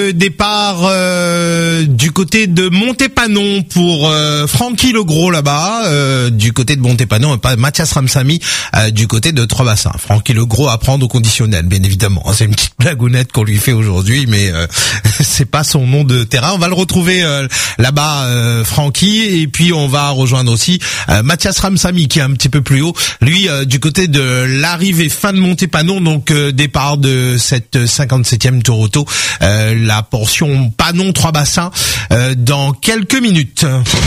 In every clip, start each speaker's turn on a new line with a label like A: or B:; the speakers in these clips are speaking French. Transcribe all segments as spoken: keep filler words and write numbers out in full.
A: le départ euh, du côté de Montépanon pour euh, Francky Legros là-bas, euh, du côté de Montépanon, et pas Mathias Ramsamy euh, du côté de Trois-Bassins. Francky Legros à prendre au conditionnel, bien évidemment. C'est une petite blagounette qu'on lui fait aujourd'hui, mais euh, c'est pas son nom de terrain. On va le retrouver euh, là-bas, euh, Francky, et puis on va rejoindre aussi euh, Mathias Ramsamy qui est un petit peu plus haut, lui euh, du côté de l'arrivée fin de Montépanon, donc euh, départ de cette cinquante-septième Tour Auto, euh, la portion Panon Trois-Bassins euh, dans quelques minutes.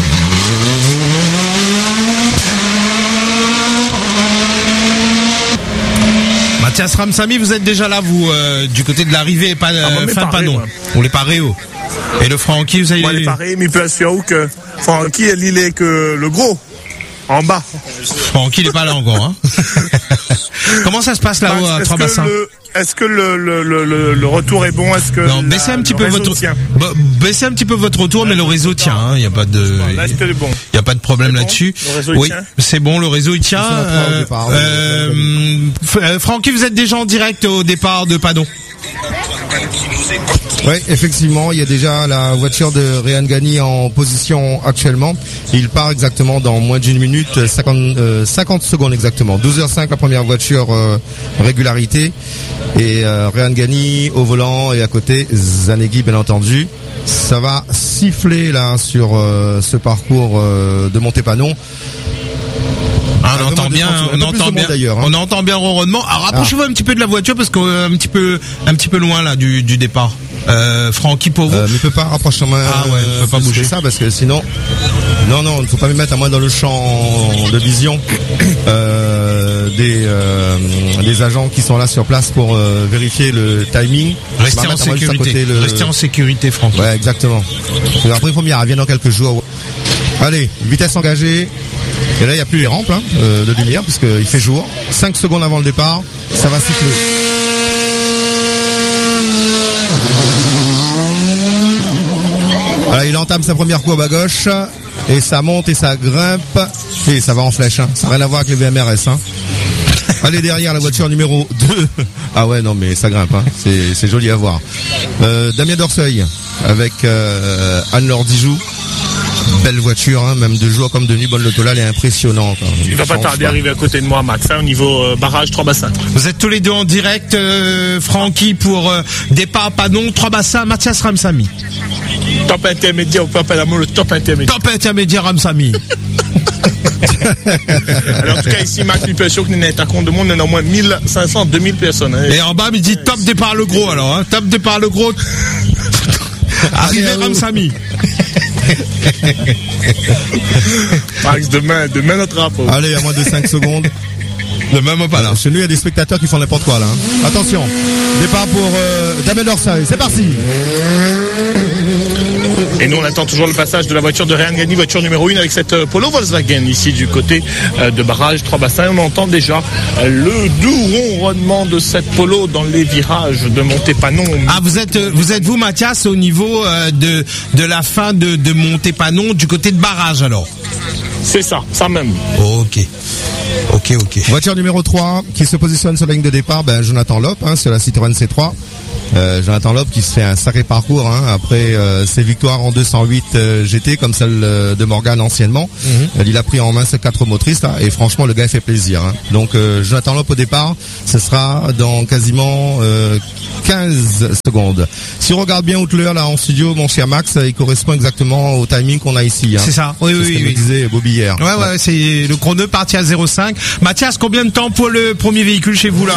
A: Mathias Ramsamy, vous êtes déjà là, vous, euh, du côté de l'arrivée, pas euh,
B: ah,
A: fin de Panon. On les paré haut. Et le Francky, vous avez...
B: Moi, les paré, mais peut sûr que Francky, il est que le gros, en bas.
A: Francky, il est pas là encore, hein. Comment ça se passe là-haut à Trois-Bassins?
B: Est-ce que le, le, le, le, le retour est bon? Est-ce que
A: non, baissez un petit peu votre bah, baissez un petit peu votre retour, mais le réseau tient. Il hein, y a pas de
B: là, est bon.
A: il y a pas de problème là-dessus.
B: Bon,
A: oui, c'est bon, le réseau il tient. Euh, départ, euh, euh, Francky, vous êtes déjà en direct au départ de Panon.
C: Oui, effectivement, il y a déjà la voiture de Réan Gani en position actuellement. Il part exactement dans moins d'une minute, cinquante, euh, cinquante secondes exactement. douze heures cinq la première voiture euh, régularité. Et euh, Réan Gani au volant et à côté Zanegui bien entendu. Ça va siffler là sur euh, ce parcours euh, de Montépanon.
A: Ah, on entend bien, on entend bien, hein. On entend bien ronronnement. Alors rapprochez-vous ah. un petit peu de la voiture parce qu'on est un petit peu, un petit peu loin là du, du départ. Euh, Francky pour vous.
C: Euh, il peut pas rapprocher main.
A: Ah ouais, il peut pas bouger
C: ça parce que sinon, non non, il ne faut pas me mettre à moi dans le champ de vision euh, des euh, des agents qui sont là sur place pour euh, vérifier le timing.
A: Restez en sécurité. Le... Restez en sécurité, Francky.
C: Ouais, exactement. Et après, il faut m'y revient dans quelques jours. Allez, vitesse engagée. Et là, il n'y a plus les rampes hein, euh, de lumière puisqu'il fait jour. cinq secondes avant le départ, ça va siffler. Voilà, il entame sa première courbe à gauche et ça monte et ça grimpe et ça va en flèche. Hein. Ça n'a rien à voir avec les V M R S. Hein. Allez derrière la voiture numéro deux. Ah ouais, non mais ça grimpe. Hein. C'est, c'est joli à voir. Euh, Damien Dorseuil avec euh, Anne-Laure Dijoux. Belle voiture, hein, même de jour comme de nuit. Bonne Lotola, elle est impressionnante. Hein.
B: Il va pas tarder à arriver à côté de moi, Max, hein, au niveau euh, barrage Trois-Bassins.
A: Vous êtes tous les deux en direct, euh, Francky pour euh, départ Panon, Trois-Bassins, Mathias Ramsamy.
B: Top intermédiaire, on peut appeler le top intermédiaire.
A: Top intermédiaire Ramsamy.
B: Alors en tout cas ici, Max, il peut sûr que nous n'avons compte de monde, nous avons au moins mille cinq cents, deux mille personnes. Hein.
A: Et en bas, il dit top départ le gros alors, hein, top départ le gros. Arrivé Ramsamy.
B: Max, demain, demain notre rapport.
C: Allez, à moins de cinq secondes.
A: Demain, moi pas là.
C: Chez nous, il y a des spectateurs qui font n'importe quoi là. Hein. Attention, départ pour euh, Damien Dorseuil. C'est parti.
B: Et nous, on attend toujours le passage de la voiture de Réan Gani, voiture numéro un avec cette euh, Polo Volkswagen ici du côté euh, de barrage Trois-Bassins. On entend déjà euh, le doux ronronnement de cette Polo dans les virages de Montépanon.
A: Ah, vous êtes, vous êtes vous, Mathias, au niveau euh, de de la fin de, de Montépanon du côté de barrage alors.
B: C'est ça, ça même.
A: Oh, ok. Ok, ok.
C: Voiture numéro trois qui se positionne sur la ligne de départ, ben Jonathan Lopp, hein, sur la Citroën C trois. Euh, Jonathan Lopp qui se fait un sacré parcours hein, après euh, ses victoires en deux cent huit euh, G T comme celle euh, de Morgan anciennement. Mm-hmm. Euh, il a pris en main ses quatre motrices là, et franchement le gars il fait plaisir. Hein. Donc euh, Jonathan Lopp au départ, ce sera dans quasiment euh, quinze secondes. Si on regarde bien Outler là en studio, mon cher Max, il correspond exactement au timing qu'on a ici. Hein.
A: C'est ça. Oui,
C: c'est
A: oui,
C: ce que
A: oui.
C: me disait Bobby hier.
A: Ouais, ouais, ouais, c'est le chrono parti à zéro cinq. Mathias, combien de temps pour le premier véhicule chez vous là?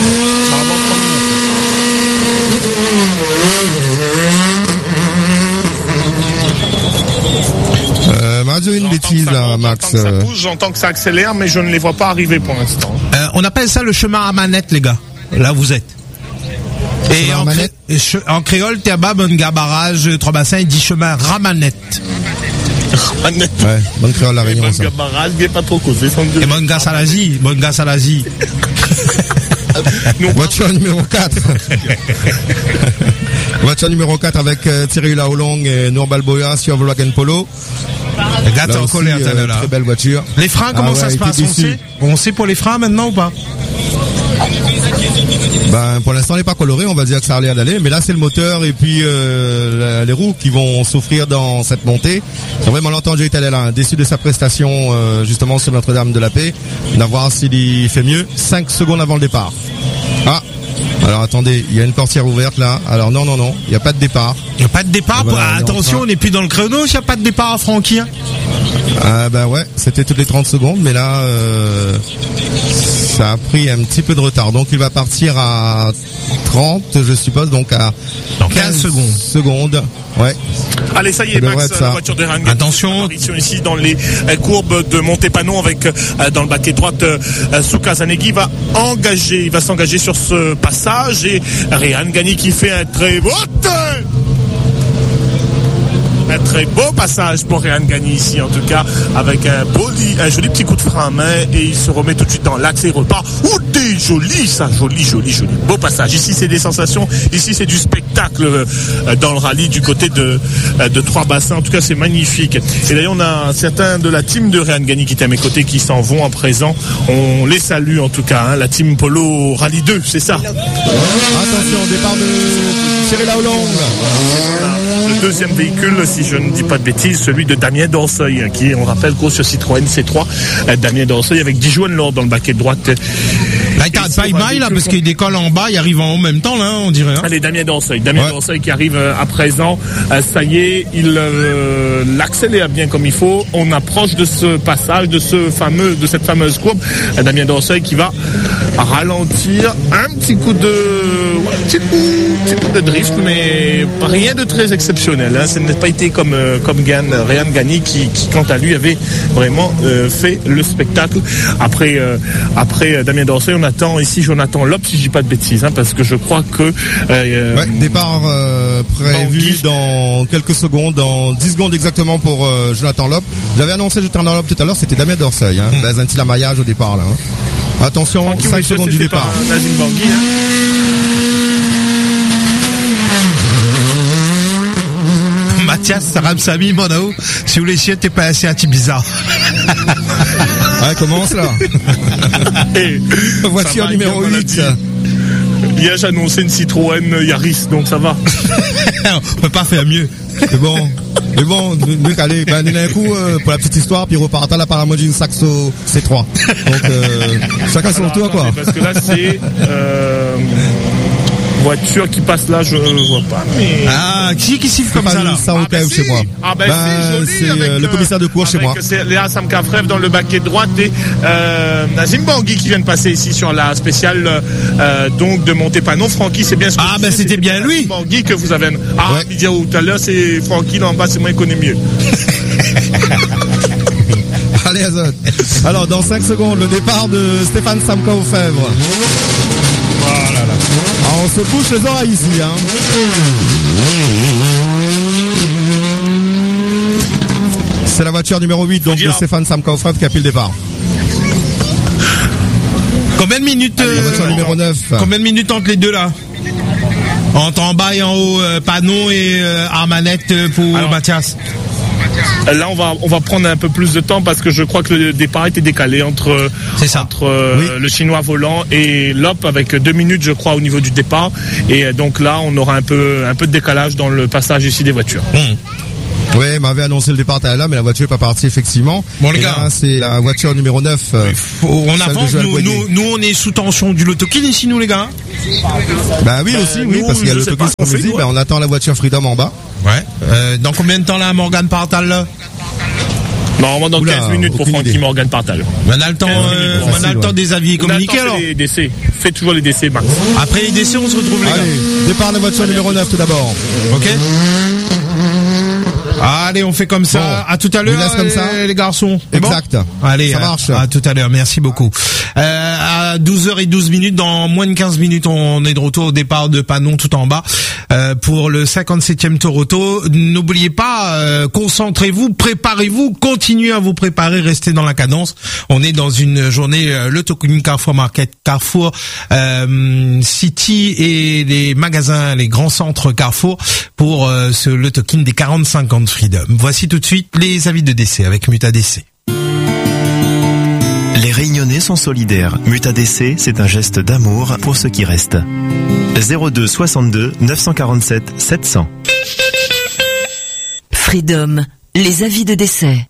C: Euh, Mazo, une bêtise là, Max.
B: J'entends que ça bouge, j'entends que ça accélère, mais je ne les vois pas arriver pour l'instant.
A: Euh, on appelle ça le chemin à manette, les gars. Là, vous êtes. Et en, cré... en créole, Théaba, Bonga, barrage, Trois-Bassins, il dit chemin Ramanette.
B: Ramanette.
C: Ouais, bonne créole la Réunion.
B: Bonga, barrage, il n'est pas trop causé.
A: Et Bonga Salazi, Bonga Salazi.
C: Voiture numéro quatre. Voiture numéro quatre avec euh, Thierry Laolong et Nour Balboya sur Volkswagen Polo.
A: Les gars, t'es en colère,
C: euh,
A: là.
C: Très belle voiture.
A: Les freins, comment
C: ah,
A: ça
C: ouais,
A: se passe? On sait, on sait pour les freins maintenant ou pas?
C: Ben pour l'instant, il n'est pas coloré. On va dire que ça a l'air d'aller, mais là c'est le moteur et puis euh, les roues qui vont souffrir dans cette montée. C'est vrai, malentendu est allé là, déçu de sa prestation euh, justement sur Notre-Dame de la Paix. On va voir s'il fait mieux. cinq secondes avant le départ. Ah. Alors attendez, il y a une portière ouverte là. Alors non, non, non, il n'y a pas de départ.
A: Il n'y a pas de départ.
C: Ah, voilà,
A: bah, attention, on n'est plus dans le chrono. Il n'y a pas de départ à Francky. Hein.
C: Ah bah ouais, c'était toutes les trente secondes, mais là, euh, ça a pris un petit peu de retard. Donc il va partir à trente, je suppose, donc à
A: dans quinze secondes.
C: secondes. Ouais.
B: Allez, ça y est, Max, la voiture de Rehan Gani.
A: Attention.
B: Apparition ici dans les euh, courbes de Montepanon avec euh, dans le baquet droite euh, Souka Zanegui va engager, il va s'engager sur ce passage et Rehan Gani qui fait un très beau un très beau passage pour Rehan Gani ici, en tout cas, avec un beau, un joli petit coup de frein à main et il se remet tout de suite dans l'axe et il repart. Ouh, des jolis, ça, joli, joli, joli. Beau passage. Ici, c'est des sensations. Ici, c'est du spectacle euh, dans le rallye du côté de, euh, de Trois-Bassins. En tout cas, c'est magnifique. Et d'ailleurs, on a certains de la team de Rehan Gani qui étaient à mes côtés qui s'en vont à présent. On les salue, en tout cas, hein, la team Polo Rallye deux, c'est ça.
C: Attention, départ de Cyril Laolong.
B: Le deuxième véhicule, si je ne dis pas de bêtises, celui de Damien Danseuil, qui, on rappelle, course sur Citroën C trois. Euh, Damien Danseuil avec Dijon Lord dans le baquet de droite.
A: Là, il t'arrête pas, il baille, là, parce qu'il décolle en bas, il arrive en haut en même temps, là, on dirait. Hein.
B: Allez, Damien Danseuil. Damien ouais. Danseuil qui arrive euh, à présent. Euh, ça y est, il euh, l'accélère bien comme il faut. On approche de ce passage, de ce fameux, de cette fameuse courbe. Euh, Damien Danseuil qui va ralentir un petit coup de, ouais, un petit coup, un petit coup de drift, mais rien de très exceptionnel. Hein. Ça n'a pas été comme euh, comme Gan, Rehan Gani qui, qui, quant à lui, avait vraiment euh, fait le spectacle. Après, euh, après euh, Damien Danseuil, on attend ici Jonathan Lopp, si je dis pas de bêtises, hein, parce que je crois que
C: euh, ouais, départ euh, prévu dans, dans quelques secondes, dans dix secondes exactement pour euh, Jonathan Lopp. J'avais annoncé Jonathan Lopp tout à l'heure, c'était Damien Danseuil, hein, mmh. dans un petit amaillage au départ là. Hein. Attention, Francky, cinq secondes du départ.
B: Nazim Bangui, hein.
A: Mathias Ramsamy, Monao, si vous les chiens, t'es pas assez à Tibiza.
C: Ouais, commence là.
B: Hey,
C: voiture va, numéro huit.
B: Hier, j'ai annoncé une Citroën Yaris, donc ça va.
A: On peut pas faire mieux.
C: C'est bon. Mais bon, nous allez, ben, d'un coup, euh, pour la petite histoire, puis repartant là par la mode d'une Saxo C trois. Donc, euh, chacun son tour, quoi.
B: Parce que là, c'est, euh, voiture qui passe là, je vois pas, mais...
A: Ah, qui qui siffle comme ça, là?
C: Ça au cas où chez moi.
B: Ah, ben,
C: ben
B: c'est joli.
C: C'est euh, le commissaire de cours chez moi.
B: C'est Léa Samkafrev dans le baquet de droite et, euh, Nazim Bangui qui vient de passer ici sur la spéciale, euh, donc, de Montepanon. Francky, c'est bien ce que
A: Ah, ben, c'était bien lui.
B: Nazim Bangui que vous avez, ah,
C: ouais.
B: il dit tout à l'heure, c'est Francky, là en bas, c'est moi qui connais mieux.
C: Allez, Azot. Alors, dans cinq secondes, le départ de Stéphane Samka-Ofèvre. Voilà, là. Alors, on se bouche les oreilles ici, hein. C'est la voiture numéro huit, donc de Stéphane Samka-Ofèvre qui a pris le départ.
A: Combien de minutes,
C: Allez, la voiture euh, numéro neuf.
A: Combien de minutes entre les deux, là? Entre en bas et en haut, euh, Panon et euh, Armanette pour Alors, Mathias.
B: Là, on va on va prendre un peu plus de temps parce que je crois que le départ était décalé entre
A: ça.
B: entre euh, oui. le Chinois volant et Lopp avec deux minutes, je crois, au niveau du départ. Et donc là, on aura un peu un peu de décalage dans le passage ici des voitures.
A: Mmh.
C: Oui, il m'avait annoncé le départ à là, mais la voiture n'est pas partie effectivement.
A: Bon les et gars,
C: là, c'est la voiture numéro neuf. Euh,
A: faut, on avance. Nous, nous, nous, on est sous tension du Lotokin ici, nous les gars.
C: Bah oui ben, aussi, oui, nous, parce qu'il y a le Lotokin qu'on nous dit. Ben, on attend la voiture Freedom en bas.
A: Ouais. Euh, dans combien de temps là, Morgan Partal là?
B: Normalement dans Oula, quinze minutes pour Francky Morgan Partal.
A: On a le temps, euh, on a le temps des avis communiqués alors.
B: Les décès. Fais toujours les décès, Max.
A: Après les décès, on se retrouve les
C: Allez,
A: gars.
C: Départ de la voiture numéro neuf tout d'abord.
A: Ok. Allez, on fait comme ça. Bon, à tout à l'heure, comme ça. Les, les garçons.
C: Exact.
A: Bon Allez,
C: ça marche.
A: À, à tout à l'heure. Merci beaucoup. Euh, à douze heures douze minutes, dans moins de quinze minutes, on est de retour au départ de Panon tout en bas euh, pour le cinquante-septième Tour Auto. N'oubliez pas, euh, concentrez-vous, préparez-vous, continuez à vous préparer, restez dans la cadence. On est dans une journée euh, le Tokunin Carrefour Market, Carrefour euh, City et les magasins, les grands centres Carrefour pour euh, ce le Tokin des quarante-cinq ans de Freedom. Voici tout de suite les avis de décès avec Muta D C.
D: Les Réunionnais sont solidaires. Mutadc, c'est un geste d'amour pour ceux qui restent. zéro deux soixante-deux neuf cent quarante-sept sept cents.
E: Freedom, les avis de décès.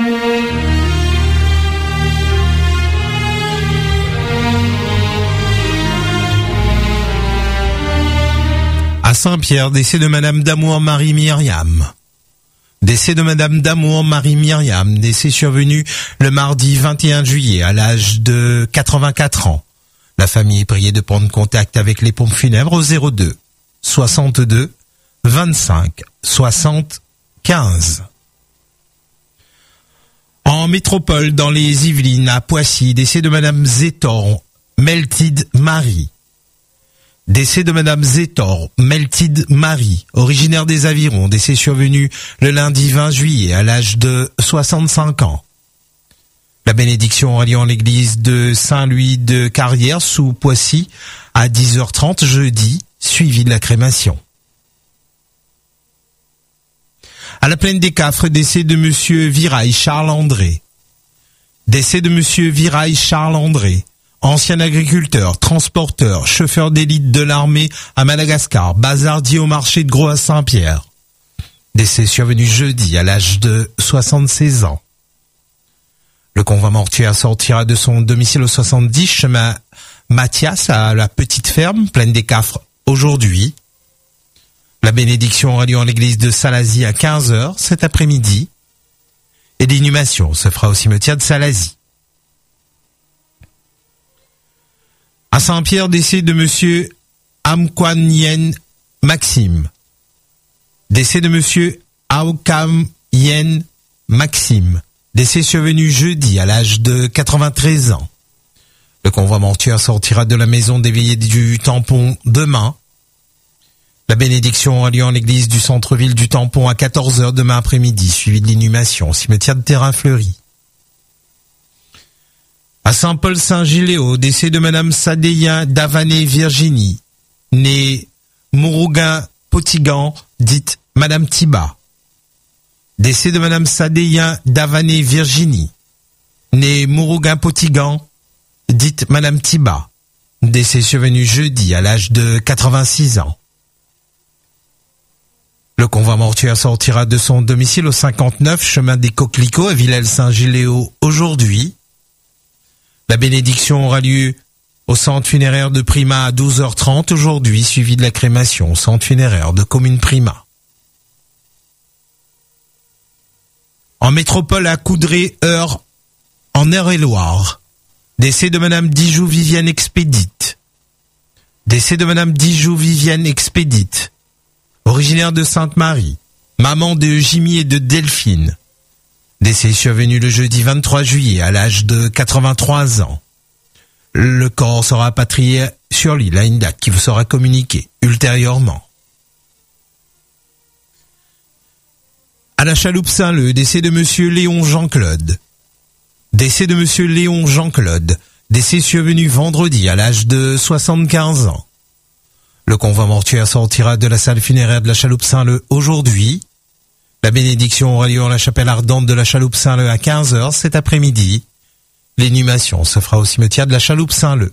A: À Saint-Pierre, décès de Madame Damour Marie-Myriam. Décès de Madame Damour Marie-Myriam, décès survenu le mardi vingt et un juillet à l'âge de quatre-vingt-quatre ans. La famille est priée de prendre contact avec les pompes funèbres au zéro deux soixante-deux vingt-cinq soixante quinze. En métropole, dans les Yvelines, à Poissy, décès de Madame Zétor Meltide Marie. Décès de Madame Zétor Meltide Marie, originaire des Avirons, décès survenu le lundi vingt juillet à l'âge de soixante-cinq ans. La bénédiction aura lieu en l'église de Saint-Louis de Carrière sous Poissy à dix heures trente jeudi, suivi de la crémation. À la Plaine des Cafres, décès de Monsieur Viraille Charles André. Décès de Monsieur Viraille Charles André, ancien agriculteur, transporteur, chauffeur d'élite de l'armée à Madagascar, bazardier au marché de Gros à Saint-Pierre. Décès survenu jeudi à l'âge de soixante-seize ans. Le convoi mortuaire sortira de son domicile au soixante-dix chemin Mathias à la Petite Ferme, Plaine des Cafres, aujourd'hui. La bénédiction aura lieu en l'église de Salazie à quinze heures cet après-midi. Et l'inhumation se fera au cimetière de Salazie. À Saint-Pierre, décès de Monsieur Amkwan Yen Maxime. Décès de Monsieur Aokam Yen Maxime. Décès survenu jeudi à l'âge de quatre-vingt-treize ans. Le convoi mortuaire sortira de la maison des veillées du Tampon demain. La bénédiction aura lieu en l'église du centre-ville du Tampon à quatorze heures demain après-midi, suivi de l'inhumation au cimetière de Terrain-Fleuri. À Saint-Paul-Saint-Giléo, décès de Madame Sadéien Davané Virginie, née Mourouguin-Potigan, dite Madame Tiba. Décès de Madame Sadéien Davané Virginie, née Mourouguin-Potigan, dite Madame Tiba. Décès survenu jeudi à l'âge de quatre-vingt-six ans. Le convoi mortuaire sortira de son domicile au cinquante-neuf chemin des Coquelicots à Villers-Saint-Giléo aujourd'hui. La bénédiction aura lieu au centre funéraire de Prima à douze heures trente aujourd'hui, suivi de la crémation au centre funéraire de Commune Prima. En métropole à Coudray-Heure, en Eure-et-Loire, décès de Madame Dijou Viviane Expédite. Décès de Madame Dijou Viviane Expédite, originaire de Sainte-Marie, maman de Jimmy et de Delphine. Décès survenu le jeudi vingt-trois juillet à l'âge de quatre-vingt-trois ans. Le corps sera rapatrié sur l'île à une date qui vous sera communiquée ultérieurement. À la Chaloupe Saint-Leu, décès de Monsieur Léon Jean-Claude. Décès de Monsieur Léon Jean-Claude, décès survenu vendredi à l'âge de soixante-quinze ans. Le convoi mortuaire sortira de la salle funéraire de la Chaloupe Saint-Leu aujourd'hui. La bénédiction aura lieu en la chapelle ardente de la Chaloupe Saint-Leu à quinze heures cet après-midi. L'inhumation se fera au cimetière de la Chaloupe Saint-Leu.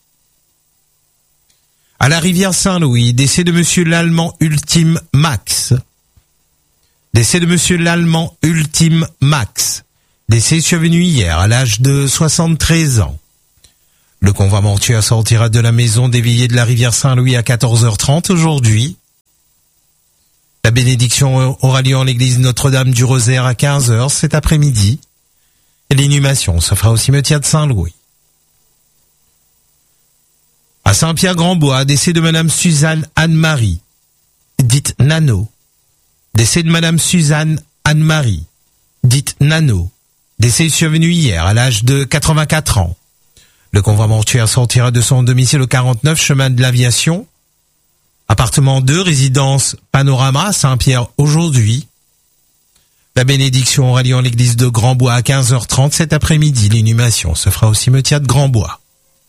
A: À la rivière Saint-Louis, décès de Monsieur l'Allemand Ultime Max. Décès de Monsieur l'Allemand Ultime Max. Décès survenu hier à l'âge de soixante-treize ans. Le convoi mortuaire sortira de la maison des veillées de la rivière Saint-Louis à quatorze heures trente aujourd'hui. La bénédiction aura lieu en l'église Notre-Dame du Rosaire à quinze heures cet après-midi. Et l'inhumation se fera au cimetière de Saint-Louis. À Saint-Pierre-Grand-Bois, décès de Madame Suzanne Anne-Marie, dite Nano. Décès de Madame Suzanne Anne-Marie, dite Nano. Décès survenu hier à l'âge de quatre-vingt-quatre ans. Le convoi mortuaire sortira de son domicile au quarante-neuf chemin de l'Aviation. Appartement deux, résidence Panorama, Saint-Pierre aujourd'hui. La bénédiction aura lieu en l'église de Grand-Bois à quinze heures trente cet après-midi. L'inhumation se fera au cimetière de Grand-Bois.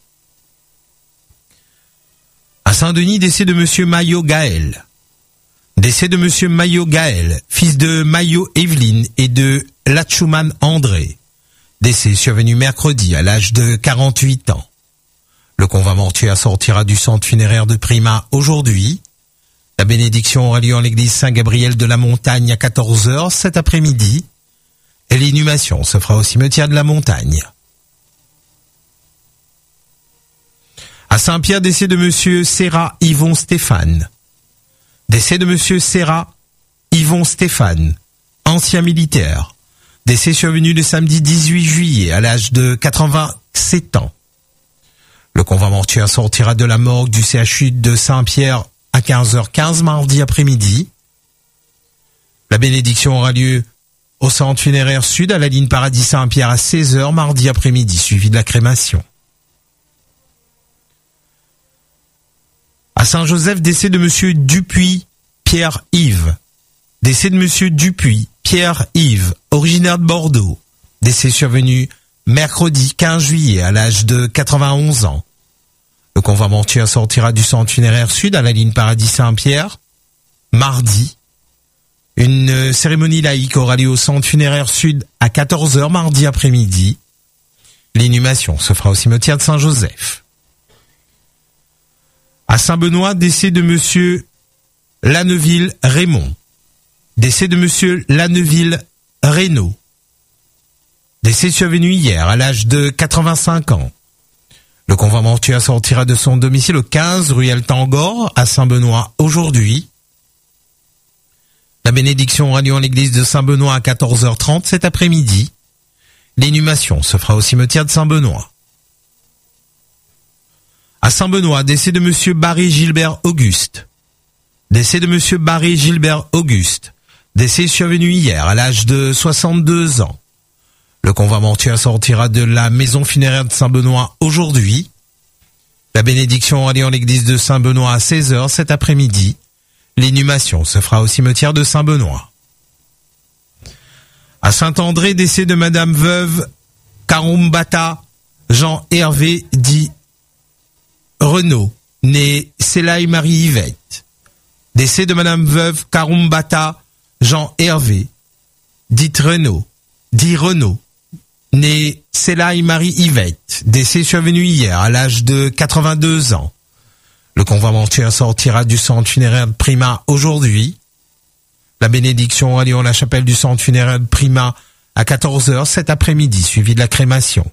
A: À Saint-Denis, décès de Monsieur Maillot Gaël. Décès de Monsieur Maillot Gaël, fils de Maillot Evelyne et de Latchouman André. Décès survenu mercredi à l'âge de quarante-huit ans. Le convoi mortuaire sortira du centre funéraire de Prima aujourd'hui. La bénédiction aura lieu en l'église Saint-Gabriel de la Montagne à quatorze heures cet après-midi. Et l'inhumation se fera au cimetière de la Montagne. À Saint-Pierre, décès de monsieur Serra Yvon Stéphane. Décès de monsieur Serra Yvon Stéphane, ancien militaire. Décès survenu le samedi dix-huit juillet à l'âge de quatre-vingt-sept ans. Le convoi mortuaire sortira de la morgue du C H U de Saint-Pierre à quinze heures quinze mardi après-midi. La bénédiction aura lieu au centre funéraire sud à la ligne Paradis Saint-Pierre à seize heures mardi après-midi, suivi de la crémation. À Saint-Joseph, décès de monsieur Dupuis Pierre-Yves. Décès de monsieur Dupuis Pierre-Yves, originaire de Bordeaux. Décès survenu mercredi quinze juillet à l'âge de quatre-vingt-onze ans. Le convoi mortuaire sortira du centre funéraire sud à la ligne Paradis Saint-Pierre mardi. Une cérémonie laïque aura lieu au centre funéraire sud à quatorze heures mardi après-midi. L'inhumation se fera au cimetière de Saint-Joseph. À Saint-Benoît, décès de monsieur Lanneville Raymond. Décès de monsieur Lanneville Reynaud. Décès survenu hier à l'âge de quatre-vingt-cinq ans. Le convoi mortuaire sortira de son domicile au quinze rue El Tangor à Saint-Benoît aujourd'hui. La bénédiction aura lieu en l'église de Saint-Benoît à quatorze heures trente cet après-midi. L'inhumation se fera au cimetière de Saint-Benoît. À Saint-Benoît, décès de monsieur Barry Gilbert Auguste. Décès de monsieur Barry Gilbert Auguste. Décès survenu hier à l'âge de soixante-deux ans. Le convoi mortuaire sortira de la maison funéraire de Saint-Benoît aujourd'hui. La bénédiction aura lieu en l'église de Saint-Benoît à seize heures cet après-midi. L'inhumation se fera au cimetière de Saint-Benoît. À Saint-André, décès de madame veuve Karumbata Jean-Hervé dit Renaud, née Célaï Marie-Yvette. Décès de madame veuve Karumbata Jean-Hervé, dite Renaud, dit Renaud, née Célaï Marie-Yvette. Décès survenu hier à l'âge de quatre-vingt-deux ans. Le convoi mortuaire sortira du centre funéraire de Prima aujourd'hui. La bénédiction aura lieu en la chapelle du centre funéraire de Prima à quatorze heures cet après-midi, suivi de la crémation.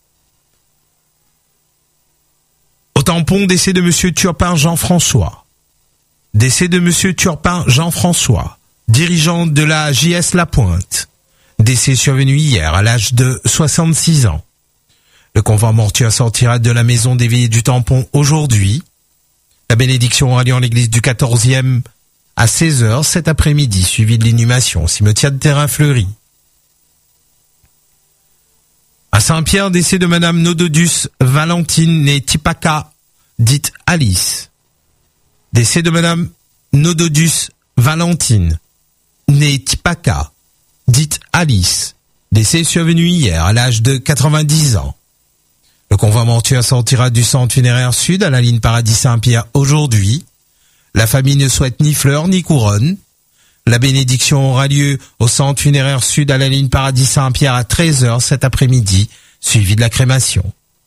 A: Au tampon, décès de monsieur Turpin Jean-François. Décès de monsieur Turpin Jean-François, dirigeant de la J S La Pointe. Décès survenu hier à l'âge de soixante-six ans. Le convoi mortuaire sortira de la maison des veillées du tampon aujourd'hui. La bénédiction aura lieu en l'église du quatorzième à seize heures cet après-midi, suivi de l'inhumation au cimetière de Terrain-Fleury. À Saint-Pierre, décès de madame Nododus Valentine née Tipaka, dite Alice. Décès de madame Nododus Valentine née Tipaka, dite Alice. Décès survenu hier à l'âge de quatre-vingt-dix ans. Le convoi mortuaire sortira du centre funéraire sud à la ligne Paradis Saint-Pierre aujourd'hui. La famille ne souhaite ni fleurs ni couronne. La bénédiction aura lieu au centre funéraire sud à la ligne Paradis Saint-Pierre à treize heures cet après-midi, suivi de la crémation.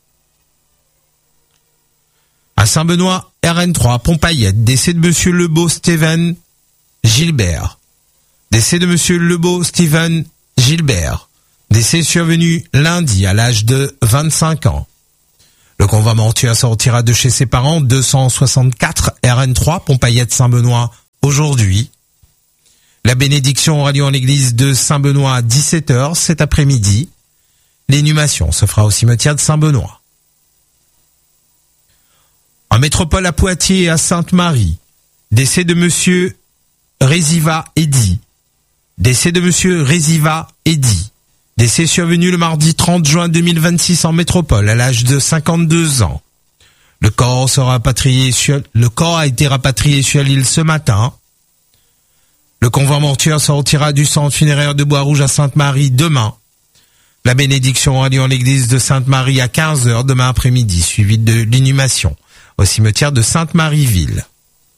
A: À Saint-Benoît, R N trois, Pompayette, décès de monsieur Lebeau Steven Gilbert. Décès de monsieur Lebeau Steven Gilbert. Décès survenu lundi à l'âge de vingt-cinq ans. Le convoi mortuaire sortira de chez ses parents, deux cent soixante-quatre R N trois, Pompayette Saint-Benoît, aujourd'hui. La bénédiction aura lieu en l'église de Saint-Benoît à dix-sept heures cet après-midi. L'inhumation se fera au cimetière de Saint-Benoît. En métropole à Poitiers et à Sainte-Marie, décès de monsieur Réziva Eddy. Décès de monsieur Réziva Eddy. Décès survenu le mardi trente juin deux mille vingt-six en métropole à l'âge de cinquante-deux ans. Le corps sera rapatrié sur, le corps a été rapatrié sur l'île ce matin. Le convoi mortuaire sortira du centre funéraire de Bois-Rouge à Sainte-Marie demain. La bénédiction aura lieu en l'église de Sainte-Marie à quinze heures demain après-midi, suivie de l'inhumation au cimetière de Sainte-Marie-Ville.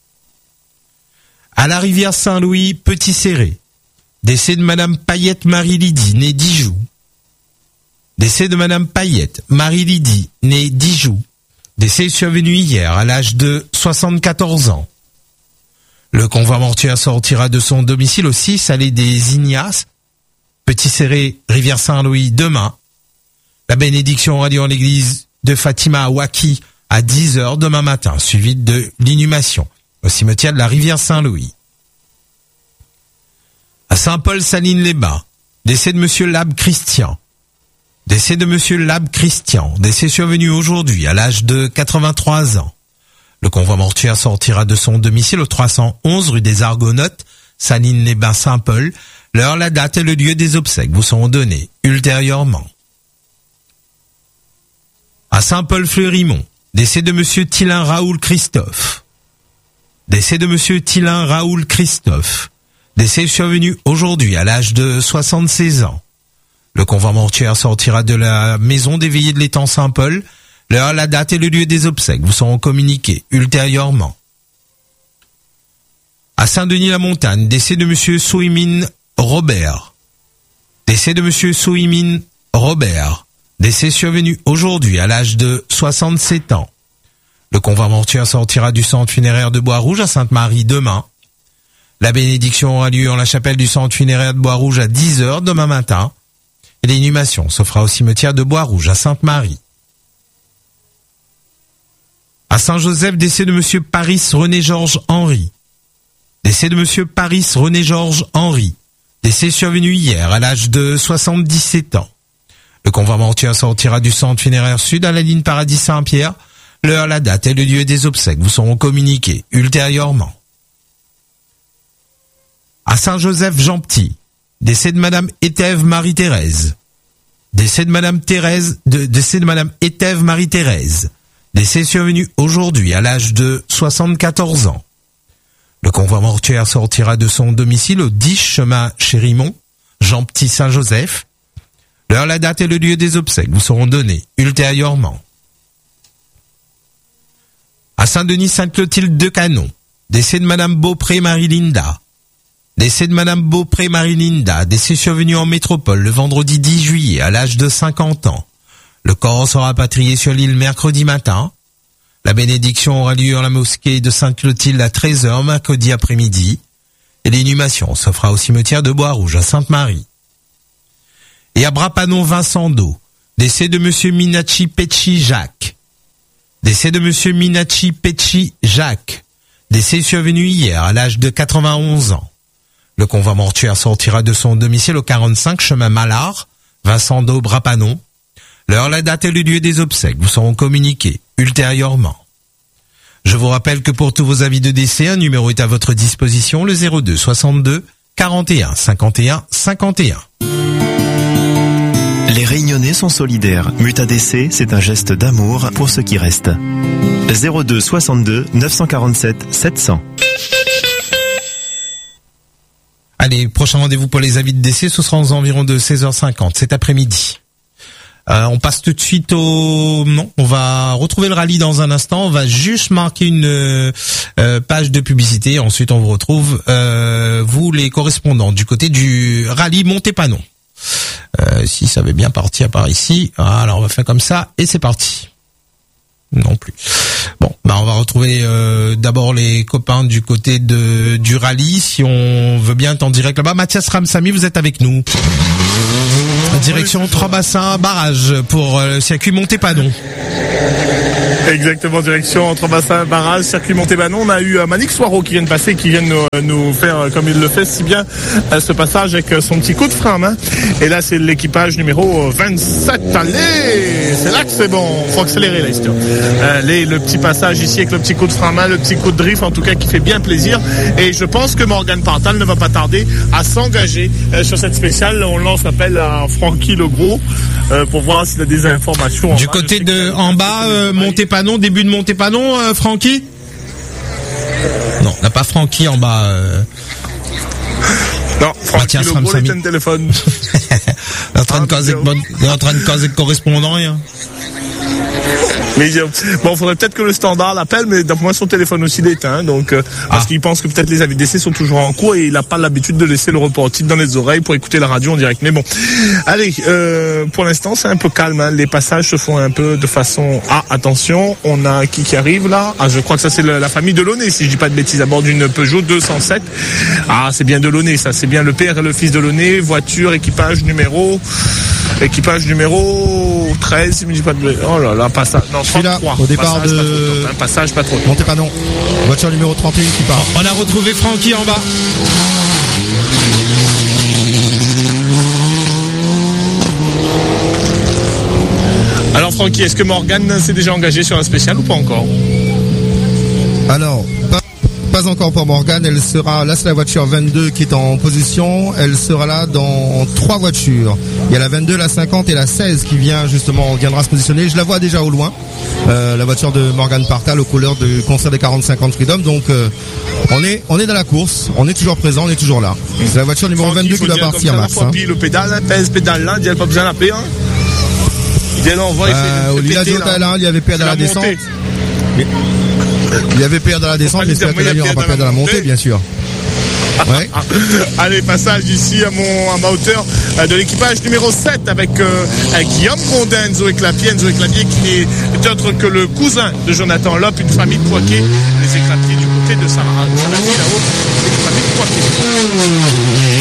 A: À la rivière Saint-Louis, Petit-Serré. Décès de madame Payette Marie-Lydie, née Dijoux. Décès de Madame Payette, Marie-Lydie, née Dijoux. Décès survenu hier à l'âge de soixante-quatorze ans. Le convoi mortuaire sortira de son domicile au six allée des Ignaces, Petit Serré, Rivière Saint-Louis demain. La bénédiction aura lieu en l'église de Fatima à Waki à dix heures demain matin, suivie de l'inhumation au cimetière de la Rivière Saint-Louis. À Saint-Paul-Saline-les-Bains, décès de Monsieur Lab Christian. Décès de Monsieur Lab Christian, décès survenu aujourd'hui à l'âge de quatre-vingt-trois ans. Le convoi mortuaire sortira de son domicile au trois cent onze rue des Argonautes, Saline-les-Bains, Saint-Paul. L'heure, la date et le lieu des obsèques vous seront donnés ultérieurement. À Saint-Paul-Fleurimont, décès de Monsieur Thilin Raoul Christophe. Décès de Monsieur Thilin Raoul Christophe, décès survenu aujourd'hui à l'âge de soixante-seize ans. Le convoi mortuaire sortira de la maison des veillées de l'étang Saint-Paul. L'heure, la date et le lieu des obsèques vous seront communiqués ultérieurement. À Saint-Denis-la-Montagne, décès de Monsieur Souimine Robert. Décès de Monsieur Souimine Robert, décès survenu aujourd'hui à l'âge de soixante-sept ans. Le convoi mortuaire sortira du centre funéraire de Bois-Rouge à Sainte-Marie demain. La bénédiction aura lieu en la chapelle du centre funéraire de Bois-Rouge à dix heures demain matin. Et l'inhumation se fera au cimetière de Bois-Rouge à Sainte-Marie. À Saint-Joseph, décès de Monsieur Paris René-Georges Henry. Décès de Monsieur Paris René-Georges Henry, décès survenu hier à l'âge de soixante-dix-sept ans. Le convoi mortuaire sortira du centre funéraire sud à la ligne Paradis-Saint-Pierre. L'heure, la date et le lieu des obsèques vous seront communiqués ultérieurement. À Saint-Joseph-Jean-Petit, décès de Madame Éthève Marie-Thérèse. Décès de Madame Thérèse, de, décès de Madame Éthève Marie-Thérèse. Décès survenu aujourd'hui à l'âge de soixante-quatorze ans. Le convoi mortuaire sortira de son domicile au dix chemin Chérimont, Jean-Petit Saint-Joseph. L'heure, la date et le lieu des obsèques vous seront donnés ultérieurement. À Saint-Denis-Sainte-Clotilde de Canon, décès de Madame Beaupré Marie-Linda. Décès de Madame Beaupré Marie-Linda, décès survenu en métropole le vendredi dix juillet à l'âge de cinquante ans. Le corps sera rapatrié sur l'île mercredi matin. La bénédiction aura lieu en la mosquée de Sainte-Clotilde à treize heures mercredi après-midi. Et l'inhumation se fera au cimetière de Bois-Rouge à Sainte-Marie. Et à Brapanon Vincent d'Eau, décès de Monsieur Minachi Pecci Jacques. Décès de Monsieur Minachi Pecci Jacques, décès survenu hier à l'âge de quatre-vingt-onze ans. Le convoi mortuaire sortira de son domicile au quarante-cinq chemin Malard, Vincent d'Eau, Brapanon. L'heure, la date et le lieu des obsèques vous seront communiqués ultérieurement. Je vous rappelle que pour tous vos avis de décès, un numéro est à votre disposition, le zéro deux soixante-deux quarante et un cinquante et un cinquante et un.
D: Les Réunionnais sont solidaires. Muta D C, c'est un geste d'amour pour ceux qui restent. zéro deux soixante-deux neuf cent quarante-sept sept cents.
A: Allez, prochain rendez-vous pour les avis de décès, ce sera aux environs de seize heures cinquante cet après-midi. Euh, on passe tout de suite au... Non, on va retrouver le rallye dans un instant. On va juste marquer une euh, page de publicité. Ensuite, on vous retrouve, euh, vous les correspondants, du côté du rallye Montépanon. Euh, si ça avait bien partir par ici. Alors, on va faire comme ça et c'est parti. Non plus. Bon, bah on va retrouver euh, d'abord les copains du côté de du rallye, si on veut bien être en direct là-bas. Mathias Ramsamy, vous êtes avec nous. Direction Trois-Bassins barrage pour euh, le circuit Montépanon.
B: Exactement, direction Trois-Bassins barrage, circuit Montépanon. On a eu euh, Manik Soiro qui vient de passer, qui vient de nous, nous faire euh, comme il le fait si bien euh, ce passage avec euh, son petit coup de frein à main. Et là c'est l'équipage numéro vingt-sept. Allez, c'est là que c'est bon. Faut accélérer là, histoire. Allez, le petit passage ici avec le petit coup de frein à main, le petit coup de drift en tout cas qui fait bien plaisir. Et je pense que Morgan Partal ne va pas tarder à s'engager euh, sur cette spéciale. On lance l'appel à Francky Legros euh, pour voir s'il a des informations.
A: Du côté de en bas, euh, Montépanon, début de Montépanon, euh, Francky. Non, on n'a pas Francky en bas. Euh...
B: Non, Francky Legros est un téléphone.
A: Il est en train de causer, il est en train de causer correspondant, rien.
B: Mais euh, bon, faudrait peut-être que le standard l'appelle, mais d'après moi son téléphone aussi il est éteint, donc euh, parce
A: Ah.
B: qu'il pense que peut-être les avis d'essai sont toujours en cours et il n'a pas l'habitude de laisser le reporting dans les oreilles pour écouter la radio en direct. Mais bon, allez, euh, pour l'instant c'est un peu calme, hein. Les passages se font un peu de façon. Ah, attention, on a qui qui arrive là. Ah, je crois que ça c'est le- la famille Delaunay, si je dis pas de bêtises, à bord d'une Peugeot deux cent sept. Ah, c'est bien Delaunay, ça, c'est bien le père et le fils Delaunay, voiture, équipage numéro. Équipage numéro treize, si je me dis pas de... Oh là là, passage... Non,
C: suis là,
B: trente-trois.
C: au départ
B: Passage
C: de-
B: pas trop top, hein, passage pas trop top.
C: Montepanon. Voiture numéro trente et un qui part.
A: On a retrouvé Francky en bas.
B: Alors Francky, est-ce que Morgane s'est déjà engagée sur un spécial ou pas encore?
C: Alors, pas, pas encore pour Morgane, elle sera, là c'est la voiture vingt-deux qui est en position, elle sera là dans trois voitures. Il y a la vingt-deux, la cinquante et la seize qui vient justement, viendra se positionner. Je la vois déjà au loin, euh, la voiture de Morgane Partal aux couleurs du concert des quarante cinquante Freedom. Donc euh, on est on est dans la course, on est toujours présent, on est toujours là. C'est la voiture numéro
B: Francky,
C: vingt-deux
B: faut
C: qui doit
B: dire
C: partir,
B: comme ça,
C: Max.
B: la fois,
C: hein.
B: puis le pédale, hein, pèse pédale là, il n'y a pas besoin d'appeler. Hein. Il est là, on voit, il fait-
C: Euh,
B: il
C: au
B: fait
C: Lila
B: péter,
C: Diota,
B: là.
C: là, il y avait P R dans
B: C'est
C: la
B: la
C: descente.
B: montée.
C: Il y avait P R dans la descente,
B: pas
C: mais
B: lui
C: j'espère
B: dire,
C: que là, il n'y
B: moi,
C: aura
B: il y
C: pas
B: a
C: P R dans la montée,
B: montée.
C: bien sûr. Ouais.
B: Allez, passage ici à mon à ma hauteur euh, de l'équipage numéro sept avec euh, euh, Guillaume Grondin, Enzo Éclapier, Enzo Éclapier qui n'est autre que le cousin de Jonathan Lopp, une famille de Poitiers, les Éclapiers du côté de Sarah, là-haut, c'est une famille de Poitiers.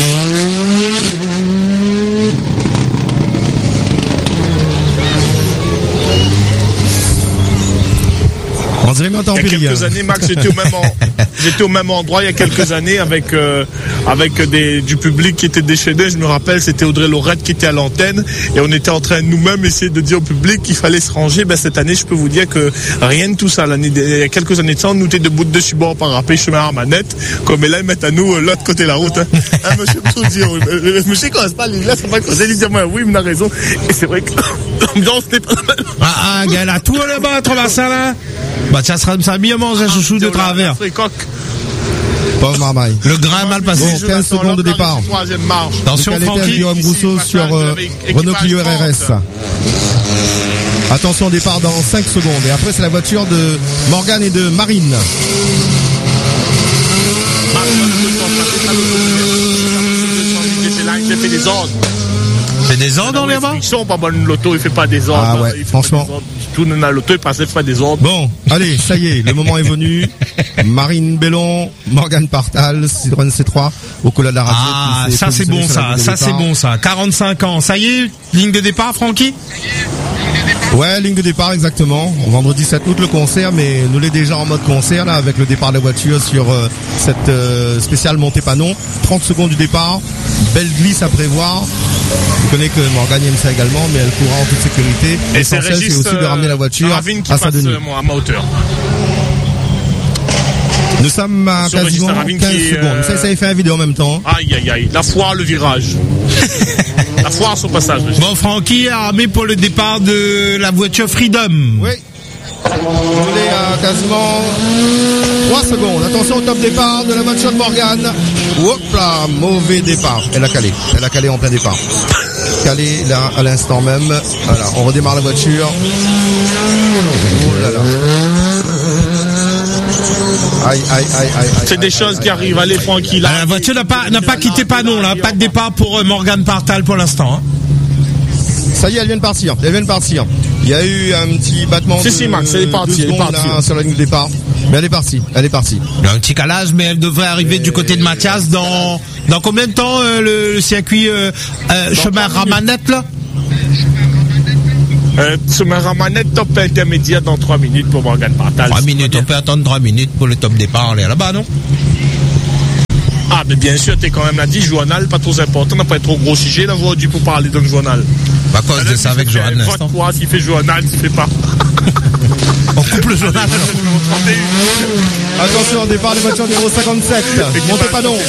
C: On dirait bien en
B: Il y a
C: Tempéry,
B: quelques
C: hein.
B: années, Max, j'étais au même en- j'étais au même endroit il y a quelques années avec euh, avec des du public qui était déchaîné. Je me rappelle, c'était Audrey Lorette qui était à l'antenne et on était en train de nous-mêmes essayer de dire au public qu'il fallait se ranger. Ben cette année, je peux vous dire que rien de tout ça. L'année il y a quelques années de ça, on nous était debout dessus bord par rappel chemin à manette. Comme et là, ils mettent à nous euh, l'autre côté de la route. Hein. Hein, monsieur tout dire, euh, euh, monsieur commence pas, il laisse pas causer, il dit moi oui, il a raison. Et c'est vrai que l'ambiance n'est pas.
A: Ah, ah, gars, là, tout là-bas, trop ça là. Bah, tiens, sera ça bien manger un chouchou de travers.
C: Pauvre marmaille.
A: Le grain est mal passé.
C: Bon, quinze secondes de départ.
B: Troisième marche.
A: Attention,
C: Michael Etel,
A: Francky.
C: Guillaume Rousseau
B: Ici,
C: sur euh,
B: passage de
C: Renault Clio
B: l'équipage
C: R R S. Attention, départ dans cinq secondes. Et après, c'est la voiture de Morgane et de Marine.
B: J'ai fait des ordres.
A: C'est des ordres dans les bas?
B: Ils sont pas bonnes, l'auto, il fait pas des ordres.
C: Ah ouais,
B: Il fait
C: franchement.
B: pas des ordres. Tout le monde a l'auto, il passait pas des ordres.
C: Bon, allez, ça y est, le moment est venu. Marine Bellon, Morgane Partal, Citroën C trois, au cola de la radio.
A: Ah,
C: qui s'est
A: ça c'est
C: positionné
A: bon
C: sur la
A: ça,
C: ligne de
A: ça c'est
C: départ.
A: bon ça. quarante-cinq ans, ça y est, ligne de départ, Francky?
C: Ouais, ligne de départ exactement. Vendredi sept août le concert, mais nous l'est déjà en mode concert là avec le départ de la voiture sur euh, cette euh, spéciale montée Panon. trente secondes du départ, belle glisse à prévoir. Je connais que Morgane aime ça également, mais elle courra en toute sécurité.
B: Et c'est
C: L'essentiel c'est
B: Régis
C: aussi de ramener la voiture
B: Saravine qui
C: à
B: passe
C: Saint-Denis.
B: euh, moi, à ma hauteur.
C: Nous sommes à
B: Sur Régis
C: quasiment
B: Saravine
C: quinze
B: qui est,
C: secondes.
B: euh,
C: Ça, ça y fait un vidéo en même temps.
B: Aïe, aïe, aïe. La foire, le virage. La foire, son passage.
A: Bon, Francky armé pour le départ de la voiture Freedom.
C: Oui. On est à quasiment trois secondes. Attention au top départ de la voiture de Morgane. Hop là, mauvais départ. Elle a calé. Elle a calé en plein départ. Calé là à l'instant même. Voilà, on redémarre la voiture. Oh là là. Aïe, aïe, aïe, aïe.
B: C'est
C: aïe,
B: des
C: aïe,
B: choses
C: aïe,
B: qui
C: aïe,
B: arrivent.
C: aïe.
B: Allez, Francky,
A: Ah,
B: là.
A: la voiture n'a pas n'a pas quitté Panon là, pas de départ pour euh, Morgane Partal pour l'instant. Hein.
C: Ça y est, elle vient de partir. Elle vient de partir. Il y a eu un petit battement
B: Si,
C: de,
B: si, Max, elle est partie,
C: de
B: elle est
C: secondes,
B: partie.
C: là, sur la ligne de départ. Mais elle est partie. Elle est partie.
A: Il y a un petit calage, mais elle devrait arriver du côté de Mathias dans dans combien de temps euh, le, le circuit euh, euh, chemin Ramanette là?
B: Euh, sur ma ramanette top intermédiaire dans trois minutes pour Morgane Partal.
A: Trois minutes, on peut attendre trois minutes pour le top départ. Elle est là-bas, non?
B: Ah, mais bien sûr, t'es quand même là dit, journal, pas trop important, n'a pas être trop gros sujet, la voix du pour parler dans le journal.
A: À cause de ça avec Johan
B: Vote
A: l'instant.
B: quoi, s'il fait journal, s'il fait pas.
A: On coupe le journal.
C: Attention, départ des voitures numéro cinquante-sept. Montez pas non.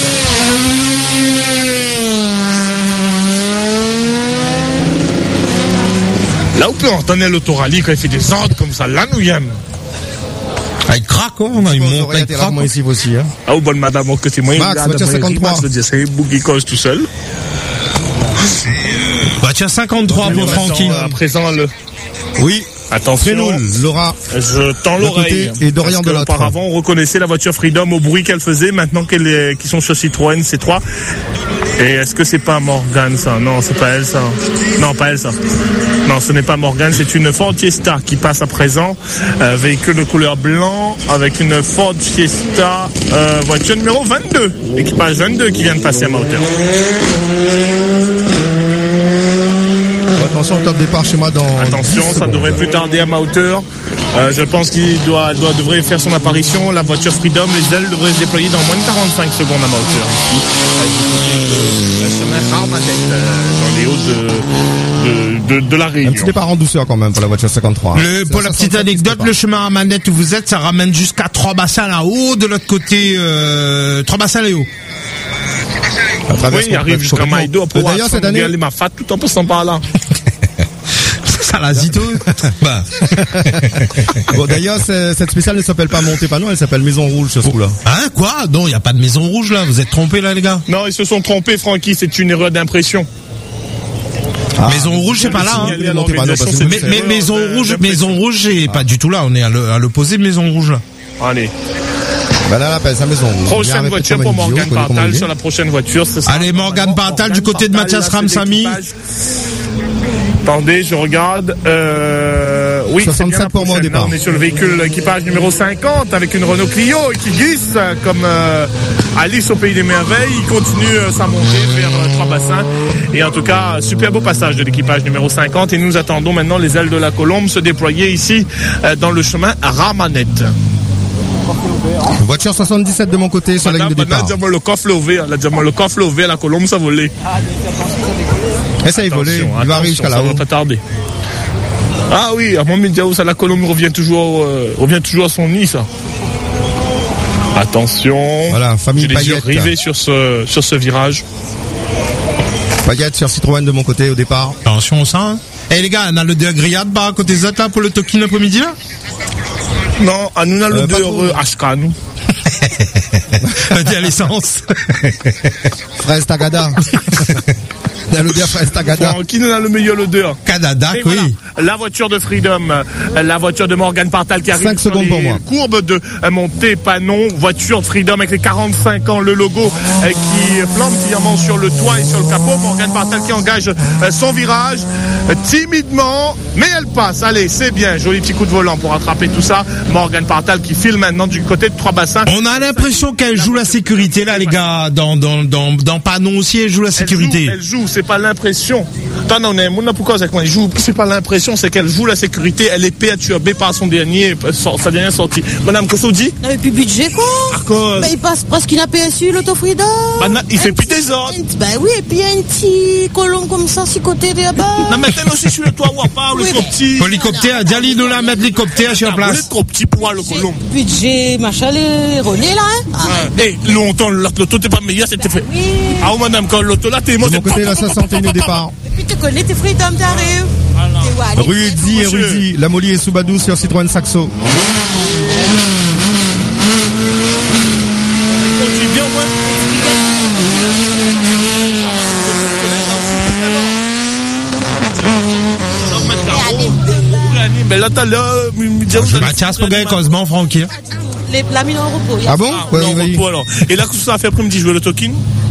B: Là où peut entendre l'autorallye quand il fait des ordres comme ça, là nous y aime.
A: Ah, il craque, hein, on a une
C: Vous
A: montre,
C: aurez
A: il
C: été
A: craque.
C: rarement ici aussi. Hein.
B: Ah, ou bonne madame, que c'est moyen.
C: Max, voiture cinquante-trois.
B: Max, je c'est un bouc qui cause tout seul.
A: Voiture cinquante-trois pour Francky.
B: À présent, le.
C: Oui,
B: Attention.
C: Frénoul, Laura.
B: Je tends l'oreille.
C: Et Dorian de l'autre.
B: Auparavant, on reconnaissait la voiture Freedom au bruit qu'elle faisait. Maintenant qu'elle est, qu'ils sont sur Citroën C trois. Et est-ce que c'est pas Morgane, ça? Non, c'est pas elle, ça. Non, pas elle, ça. Non, ce n'est pas Morgane. C'est une Ford Fiesta qui passe à présent. Euh, véhicule de couleur blanc avec une Ford Fiesta, euh, voiture numéro vingt-deux. Équipage vingt-deux qui vient de passer à ma hauteur.
C: Attention, top départ chez moi dans.
B: Attention, ça devrait plus tarder à ma hauteur. Euh, je pense qu'il doit, doit, devrait faire son apparition. La voiture Freedom, les ailes devraient se déployer dans moins de quarante-cinq secondes à ma hauteur. Le chemin Armanet, dans les hauts de, de, de, de la Réunion.
C: Un petit départ en douceur quand même pour la voiture cinquante-trois.
A: Le, pour la petite anecdote, le chemin à manette où vous êtes, ça ramène jusqu'à trois bassins là-haut, de l'autre côté, euh, trois bassins là-haut.
B: Oui, il arrive jusqu'à Maïdo.
C: D'ailleurs, cette année,
B: il m'a fait tout en passant par là.
A: Ça la zito. Bah.
C: Bon, d'ailleurs, cette spéciale ne s'appelle pas Montépanon, elle s'appelle Maison Rouge sur ce coup-là.
A: Hein, quoi? Non, il n'y a pas de Maison Rouge là. Vous êtes trompés là, les gars?
B: Non, ils se sont trompés, Francky. C'est une erreur d'impression.
A: Ah, Maison Rouge, c'est pas là. Hein. Mais, mais Maison Rouge, Maison Rouge, c'est ah. pas du tout là. On est à l'opposé de Maison Rouge là.
B: Allez.
C: Ben là, là, appelle ça Maison Rouge.
B: Prochaine voiture pour Morgane Partal sur la prochaine voiture.
A: Allez, Morgane Partal du côté de Mathias Ramsamy.
B: Attendez, je regarde. Euh, oui,
C: soixante-sept pour moi au départ.
B: On est sur le véhicule équipage numéro cinquante avec une Renault Clio qui glisse comme euh, Alice au pays des merveilles. Il continue euh, sa montée vers euh, trois bassins. Et en tout cas, super beau passage de l'équipage numéro cinquante. Et nous attendons maintenant les ailes de la Colombe se déployer ici euh, dans le chemin Ramanette.
C: Voiture soixante-dix-sept de mon côté sur la ligne de départ.
B: Elle a déjà le coffre ouvert, elle a déjà le coffre ouvert, la Colombe ça volait.
C: Essaye de voler, il va arriver jusqu'à là-haut.
B: Ça va pas tarder. Ah oui, à mon média, ça la Colombe revient toujours, euh, revient toujours à son nid, ça. Attention.
C: Voilà, famille Payette.
B: Je les yeux rivés sur ce, sur ce virage.
C: Payette sur Citroën de mon côté au départ.
A: Attention ça. Hein. Eh les gars, on a le deux grillade bah, à côté de là pour le token l'après-midi là?
B: Non, à nous on a le deux H K, nous.
A: Dis à l'essence.
C: Fraise Tagada. Il y a l'odeur fraise Tagada.
B: Qui nous a le meilleur odeur?
A: Canada, oui.
B: Voilà, la voiture de Freedom, la voiture de Morgane Partal qui arrive
C: cinq
B: sur
C: secondes
B: les
C: pour moi.
B: courbes de Montépanon. Voiture de Freedom avec les quarante-cinq ans, le logo euh, qui flambe fièrement sur le toit et sur le capot. Morgane Partal qui engage euh, son virage euh, timidement, mais elle passe. Allez, c'est bien. Joli petit coup de volant pour attraper tout ça. Morgane Partal qui file maintenant du côté de trois bassins.
A: On a l'impression qu'elle joue la sécurité là, les gars. Dans dans dans dans Panon aussi, elle joue la sécurité.
B: Elle joue, elle joue c'est pas l'impression. Attends, non, on a pourquoi c'est elle joue. C'est pas l'impression, c'est qu'elle joue la sécurité. Elle est perturbée par son dernier, sa dernière sortie. Madame Kossoudi.
F: Non, mais plus budget quoi.
B: À cause.
F: Bah, il passe presque inaperçu l'Auto Freedom.
B: Bah, na, il fait plus des ordres.
F: Bah oui, et puis il y a un petit colon comme ça, si côté de là-bas.
B: Non, mais elle aussi sur le toit, ou pas, le trop petit.
A: L'hélicoptère, Diali nous la mettre l'hélicoptère sur place.
B: Le trop petit pour le colon.
F: Budget, machin, les relais là, hein.
B: Eh, longtemps, l'auto t'es pas meilleur, c'était fait. Ah, oh, madame, quand l'auto là, t'es moi,
C: de mon côté, la soixante et un au départ.
F: Et puis tu connais tes Freedom, t'arrives.
C: Rudy et Rudy, la Molly et Soubadou sur Citroën Saxo.
A: Mathias pour gagner Cosman, Francky.
F: La mine en repos.
C: Ah bon?
B: Ah, ouais, non, oui. repos, alors. Et là, qu'est-ce que ça a fait après-midi? Je veux le token?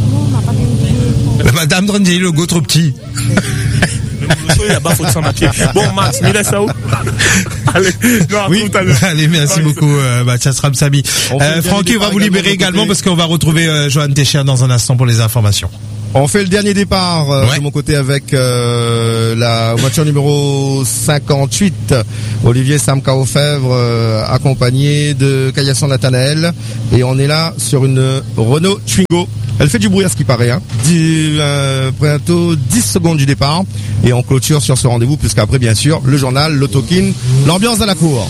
A: Madame Drandy, le go trop petit.
B: Là-bas, faut s'en papier. Bon, Max, il laisse ça où? Allez, non,
A: oui.
B: tout à l'heure.
A: Allez, merci Allez, beaucoup, euh, Mathias Ramsamy. Euh, Francky, on va vous libérer également parce qu'on va retrouver euh, Johan Técher dans un instant pour les informations.
C: On fait le dernier départ euh, ouais. de mon côté avec euh, la voiture numéro cinquante-huit, Olivier Samka Ofèvre, euh, accompagné de Kayasson Nathanaël. Et on est là sur une Renault Twingo. Elle fait du bruit à ce qui paraît. Hein. dix, euh, bientôt dix secondes du départ. Et on clôture sur ce rendez-vous, puisqu'après, bien sûr, le journal, l'autokin, l'ambiance à la cour.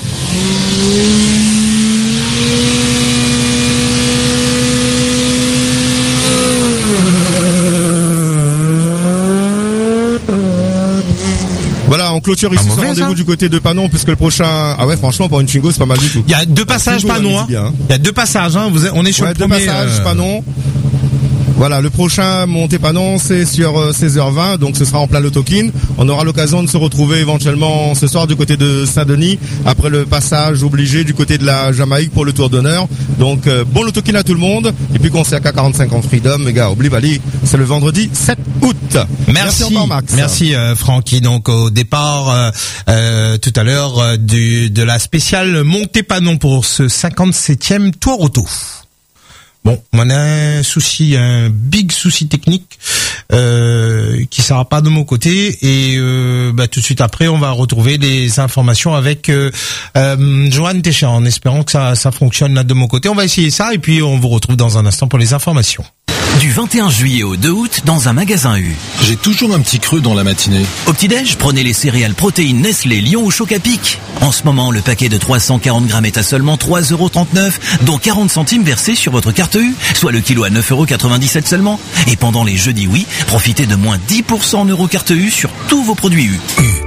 C: Voilà, on clôture ici ce rendez-vous du côté de Panon, puisque le prochain, ah ouais, franchement, pour une Twingo, c'est pas mal du tout.
A: Il y a deux passages Panon, hein. Il y a deux passages, hein. Vous êtes... on est sur
C: ouais,
A: le premier.
C: Deux passages
A: euh...
C: Panon. Voilà, le prochain Montépanon, c'est sur euh, seize heures vingt, donc ce sera en plein Lotokin. On aura l'occasion de se retrouver éventuellement ce soir du côté de Saint-Denis, après le passage obligé du côté de la Jamaïque pour le tour d'honneur. Donc euh, bon Lotokin à tout le monde, et puis concert K quarante-cinq en Freedom, les gars, oublie Bali, c'est le vendredi sept août.
A: Merci,
C: Merci encore, Max.
A: Merci euh, Francky. Donc au départ, euh, euh, tout à l'heure, euh, du, de la spéciale Montépanon pour ce cinquante-septième Tour Auto. Bon, on a un souci, un big souci technique euh, qui sera pas de mon côté, et euh, bah, tout de suite après, on va retrouver les informations avec euh, euh, Johan Técher, en espérant que ça, ça fonctionne là de mon côté. On va essayer ça, et puis on vous retrouve dans un instant pour les informations.
G: Du vingt et un juillet au deux août, dans un magasin U.
H: J'ai toujours un petit creux dans la matinée.
G: Au petit-déj, prenez les céréales protéines Nestlé, Lion ou Choc-à-Pic. En ce moment, le paquet de trois cent quarante grammes est à seulement trois euros trente-neuf, dont quarante centimes versés sur votre carte U, soit le kilo à neuf euros quatre-vingt-dix-sept seulement. Et pendant les jeudis oui, profitez de moins dix pour cent en euros carte U sur tous vos produits U.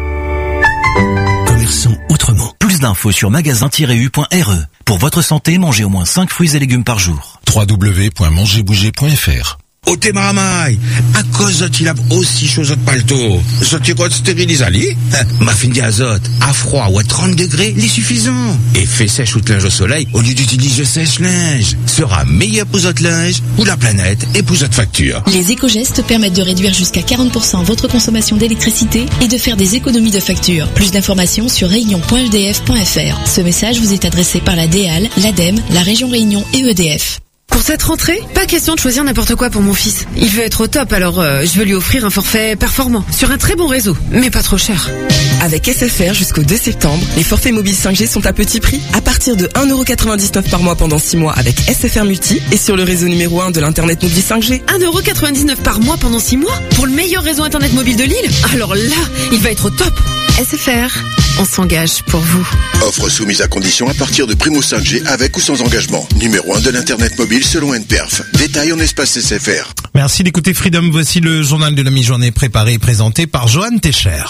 G: U. Commerçons autrement. Plus d'infos sur magasin tiret u point r e. Pour votre santé, mangez au moins cinq fruits et légumes par jour.
H: w w w point manger bouger point f r.
I: Au Témaramai, à cause de il a aussi chose de palto. Ce tirot stérilise ali, ma fin d'azote, à froid ou à trente degrés, il est suffisant. Et fait sèche ou linge au soleil, au lieu d'utiliser sèche-linge, sera meilleur pour votre linge, ou la planète, et pour votre facture.
J: Les éco-gestes permettent de réduire jusqu'à quarante pour cent votre consommation d'électricité et de faire des économies de facture. Plus d'informations sur réunion point e d f point f r. Ce message vous est adressé par la D E A L, l'ADEME, la région Réunion et E D F.
K: Pour cette rentrée, pas question de choisir n'importe quoi pour mon fils. Il veut être au top, alors euh, je veux lui offrir un forfait performant, sur un très bon réseau, mais pas trop cher.
L: Avec S F R jusqu'au deux septembre, les forfaits mobiles cinq G sont à petit prix, à partir de un euro quatre-vingt-dix-neuf par mois pendant six mois avec S F R Multi et sur le réseau numéro un de l'internet mobile cinq G.
K: un euro quatre-vingt-dix-neuf par mois pendant six mois pour le meilleur réseau internet mobile de l'île. Alors là, il va être au top. S F R, on s'engage pour vous.
M: Offre soumise à condition à partir de Primo cinq G avec ou sans engagement. Numéro un de l'internet mobile selon N P E R F. Détail en espace S F R.
A: Merci d'écouter Freedom. Voici le journal de la mi-journée préparé et présenté par Johan Técher.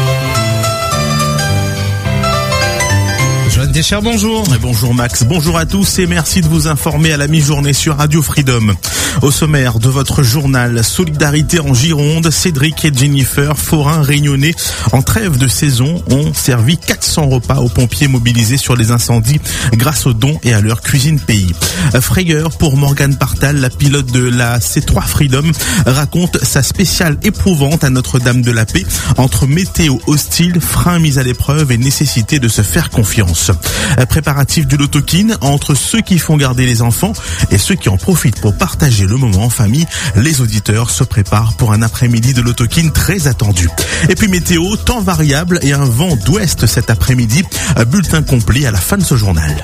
A: Johan Técher, bonjour.
N: Bonjour Max, bonjour à tous et merci de vous informer à la mi-journée sur Radio Freedom. Au sommaire de votre journal, solidarité en Gironde, Cédric et Jennifer, forains réunionnais en trêve de saison, ont servi quatre cents repas aux pompiers mobilisés sur les incendies grâce aux dons et à leur cuisine pays. Frayeur pour Morgane Partal, la pilote de la C trois Freedom, raconte sa spéciale éprouvante à Notre-Dame de la Paix entre météo hostile, freins mis à l'épreuve et nécessité de se faire confiance. Préparatif du Lotokin, entre ceux qui font garder les enfants et ceux qui en profitent pour partager le moment en famille, les auditeurs se préparent pour un après-midi de Lotokin très attendu. Et puis météo, temps variable et un vent d'ouest cet après-midi, bulletin complet à la fin de ce journal.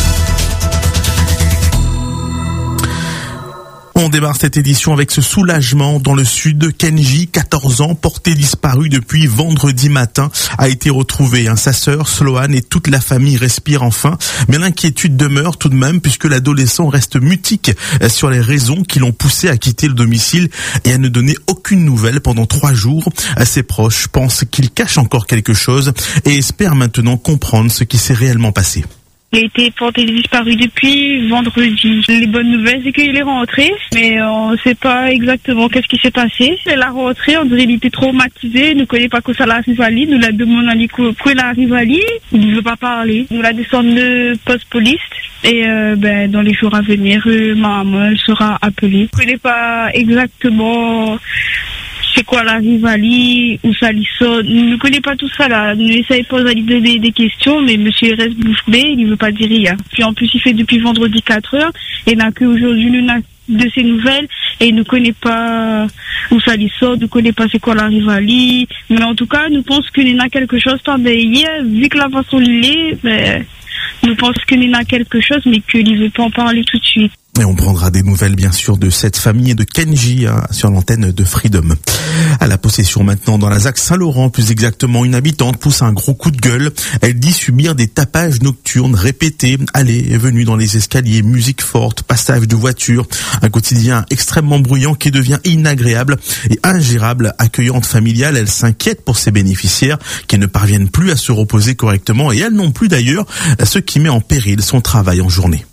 N: On démarre cette édition avec ce soulagement dans le sud. Kenji, quatorze ans, porté disparu depuis vendredi matin, a été retrouvé. Sa sœur, Sloane, et toute la famille respirent enfin. Mais l'inquiétude demeure tout de même puisque l'adolescent reste mutique sur les raisons qui l'ont poussé à quitter le domicile et à ne donner aucune nouvelle pendant trois jours. Ses proches pensent qu'il cache encore quelque chose et espèrent maintenant comprendre ce qui s'est réellement passé.
O: Il a été porté disparu depuis vendredi. Les bonnes nouvelles, c'est qu'il est rentré, mais on ne sait pas exactement qu'est-ce qui s'est passé. C'est la rentrée, on dirait qu'il était traumatisé, il ne connaît pas que ça l'arrive à lui. Nous l'a demandé pourquoi il arrive à lui, il ne veut pas parler. Nous la descendons de poste police et euh, ben, dans les jours à venir, euh, maman elle sera appelée. Je ne connais pas exactement c'est quoi la rivalie, où ça lui sort. Il ne connaît pas tout ça là. Nous essayons pas de lui donner des questions, mais monsieur reste bouche bée, il ne veut pas dire rien. Puis en plus, il fait depuis vendredi quatre heures, et n'a qu'aujourd'hui, nous n'a de ses nouvelles, et il ne connaît pas où ça lui sort, il ne connaît pas c'est quoi la rivalie. Mais en tout cas, nous pensons qu'il y a quelque chose. Tandis hier, vu que la façon il est, ben, nous pensons qu'il y a quelque chose, mais qu'il ne veut pas en parler tout de suite.
N: Et on prendra des nouvelles bien sûr de cette famille et de Kenji hein, sur l'antenne de Freedom. À la possession maintenant dans la Z A C Saint-Laurent, plus exactement, une habitante pousse un gros coup de gueule. Elle dit subir des tapages nocturnes répétés, allées et venues dans les escaliers, musique forte, passage de voitures, un quotidien extrêmement bruyant qui devient inagréable et ingérable. Accueillante familiale, elle s'inquiète pour ses bénéficiaires qui ne parviennent plus à se reposer correctement et elle non plus d'ailleurs, ce qui met en péril son travail en journée.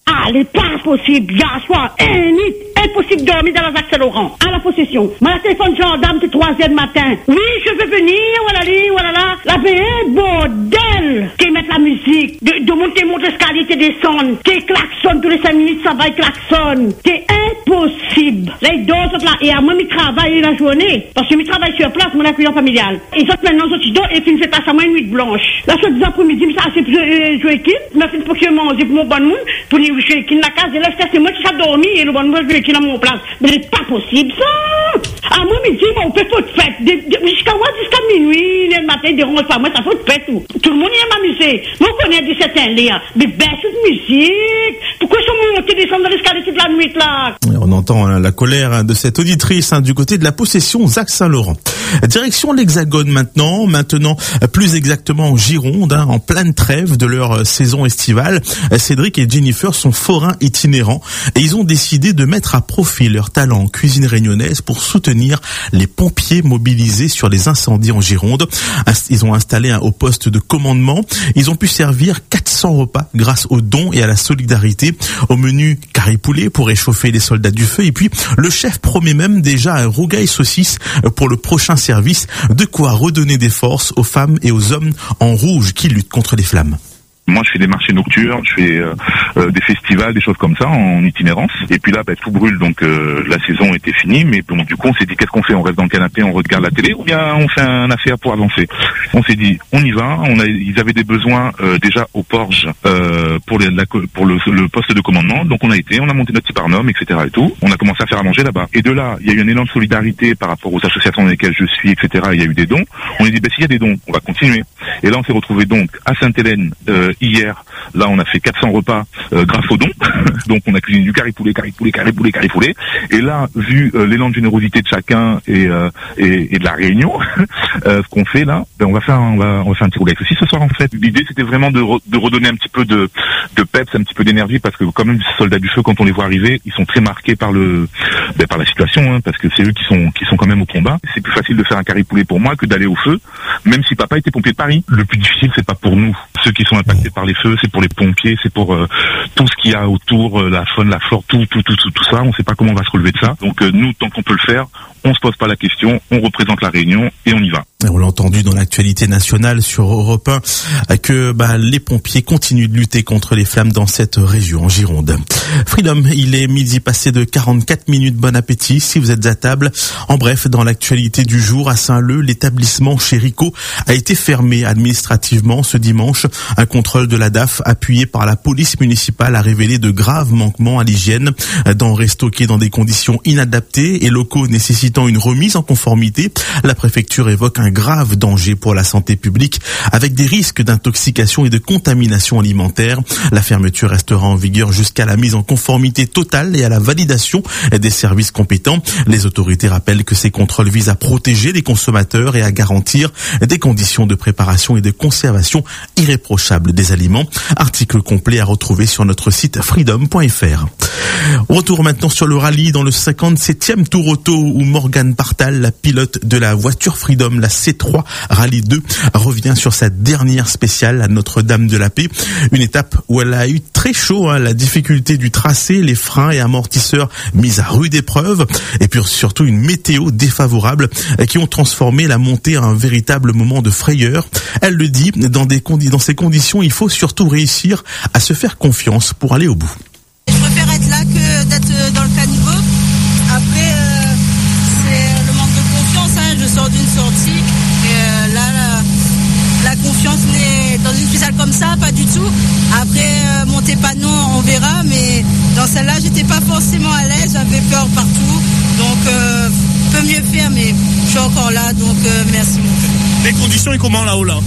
P: Allez, pas possible, bien soir, un nid, impossible de dormir dans la Jacques Saint-Laurent, à la possession. Moi, la téléphone gendarme, c'est trois heures du matin. Oui, je veux venir, voilà, voilà, là, la B un bordel, qui mettent la musique, de, de monter, monter l'escalier, qui descendre, qui klaxonne tous les cinq minutes, ça va, il klaxonne. C'est impossible. Les deux autres là, et à moi, je travaille la journée, parce que je travaille sur place, mon accueillant familial. Et autres maintenant, je suis et puis, je fais passer à moi une nuit blanche. La chose des après-midi, je suis assez joué qui, je fais pour que je mange pour mon bon monde, pour les jouer qui la case, et là, c'est moi qui suis dormi, et le bon monde, je vais qui dans mon place. Mais c'est pas possible, ça! À moi, midi, on fait toute fête. Jusqu'à moi, jusqu'à minuit, le matin, dérange pas. Moi, ça fait fête tout. Tout le monde aime m'amuser. Moi, on connaît dix-sept ans, là. Mais ben, cette musique. Pourquoi sont montés descendre dans l'escalier toute la nuit, là?
N: On entend hein, la colère hein, de cette auditrice hein, du côté de la possession Jacques Saint-Laurent. Direction l'Hexagone maintenant, maintenant plus exactement en Gironde, hein, en pleine trêve de leur euh, saison estivale. Cédric et Jennifer sont forains itinérants et ils ont décidé de mettre à profit leur talent en cuisine réunionnaise pour soutenir les pompiers mobilisés sur les incendies en Gironde. Ils ont installé un haut poste de commandement. Ils ont pu servir quatre cents repas grâce aux dons et à la solidarité. Au menu carré poulet pour réchauffer les soldats du feu. Et puis le chef promet même déjà un rougail saucisse pour le prochain service. De quoi redonner des forces aux femmes et aux hommes en rouge qui luttent contre les flammes.
Q: Moi, je fais des marchés nocturnes, je fais euh, euh, des festivals, des choses comme ça en itinérance. Et puis là, bah, tout brûle, donc euh, la saison était finie. Mais bon, du coup, on s'est dit qu'est-ce qu'on fait? On reste dans le canapé, on regarde la télé, ou bien on fait un affaire pour avancer? On s'est dit, on y va. On a, ils avaient des besoins euh, déjà au Porge euh, pour, les, la, pour le, le poste de commandement. Donc on a été, on a monté notre petit barnum, et cetera. Et tout. On a commencé à faire à manger là-bas. Et de là, il y a eu un élan de solidarité par rapport aux associations dans lesquelles je suis, et cetera. Il y a eu des dons. On a dit, bah, s'il y a des dons, on va continuer. Et là, on s'est retrouvé donc à Sainte-Hélène euh, hier. Là, on a fait quatre cents repas euh, grâce aux dons. Donc, on a cuisiné du carré poulet, carré poulet, carré poulet, carré poulet. Et là, vu euh, l'élan de générosité de chacun et, euh, et, et de la réunion, euh, ce qu'on fait là, ben, on va faire, on va, on va faire un petit rougail aussi ce soir en fait. L'idée, c'était vraiment de, re, de redonner un petit peu de, de peps, un petit peu d'énergie, parce que quand même, les soldats du feu, quand on les voit arriver, ils sont très marqués par le, ben, par la situation, hein, parce que c'est eux qui sont, qui sont quand même au combat. C'est plus facile de faire un carré poulet pour moi que d'aller au feu, même si papa était pompier de Paris. Le plus difficile, c'est pas pour nous, ceux qui sont impactés par les feux, c'est pour les pompiers, c'est pour euh, tout ce qu'il y a autour, euh, la faune, la flore, tout, tout, tout, tout, tout ça. On ne sait pas comment on va se relever de ça. Donc euh, nous, tant qu'on peut le faire, on se pose pas la question, on représente la Réunion et on y va.
N: On l'a entendu dans l'actualité nationale sur Europe un que bah, les pompiers continuent de lutter contre les flammes dans cette région en Gironde. Freedom, il est midi passé de quarante-quatre minutes. Bon appétit si vous êtes à table. En bref, dans l'actualité du jour à Saint-Leu, l'établissement Chérico a été fermé administrativement ce dimanche. Un contrôle de la D A F appuyé par la police municipale a révélé de graves manquements à l'hygiène, denrées stockées dans des conditions inadaptées et locaux nécessitant une remise en conformité. La préfecture évoque un grave danger pour la santé publique avec des risques d'intoxication et de contamination alimentaire. La fermeture restera en vigueur jusqu'à la mise en conformité totale et à la validation des services compétents. Les autorités rappellent que ces contrôles visent à protéger les consommateurs et à garantir des conditions de préparation et de conservation irréprochables des aliments. Article complet à retrouver sur notre site freedom point f r. Retour maintenant sur le rallye dans le cinquante-septième Tour Auto où Morgane Partal, la pilote de la voiture Freedom, la C trois Rallye deux, revient sur sa dernière spéciale à Notre-Dame-de-la-Paix. Une étape où elle a eu très chaud, hein, la difficulté du tracé, les freins et amortisseurs mis à rude épreuve et puis surtout une météo défavorable qui ont transformé la montée en un véritable moment de frayeur. Elle le dit, dans, des condi- dans ces conditions, il faut surtout réussir à se faire confiance pour aller au bout.
R: Je préfère être là que d'être dans le caniveau. Après, euh, c'est le manque de confiance. Hein. Je sors d'une sortie et euh, là, la, la confiance n'est dans une spéciale comme ça, pas du tout. Après, euh, monter panneau, on verra. Mais dans celle-là, j'étais pas forcément à l'aise. J'avais peur partout. Donc, euh, peut mieux faire, mais je suis encore là. Donc, euh, merci.
B: Les conditions, et comment là-haut là?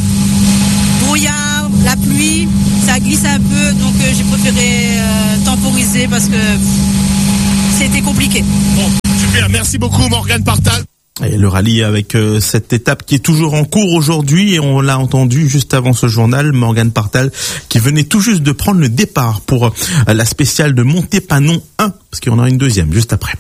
R: Brouillard, la pluie, ça glisse un peu, donc euh, j'ai préféré euh, temporiser parce que c'était compliqué.
B: Bon, super, merci beaucoup Morgane Partal.
N: Et le rallye avec euh, cette étape qui est toujours en cours aujourd'hui et on l'a entendu juste avant ce journal, Morgane Partal qui venait tout juste de prendre le départ pour euh, la spéciale de Montépanon un parce qu'il y en aura une deuxième juste après.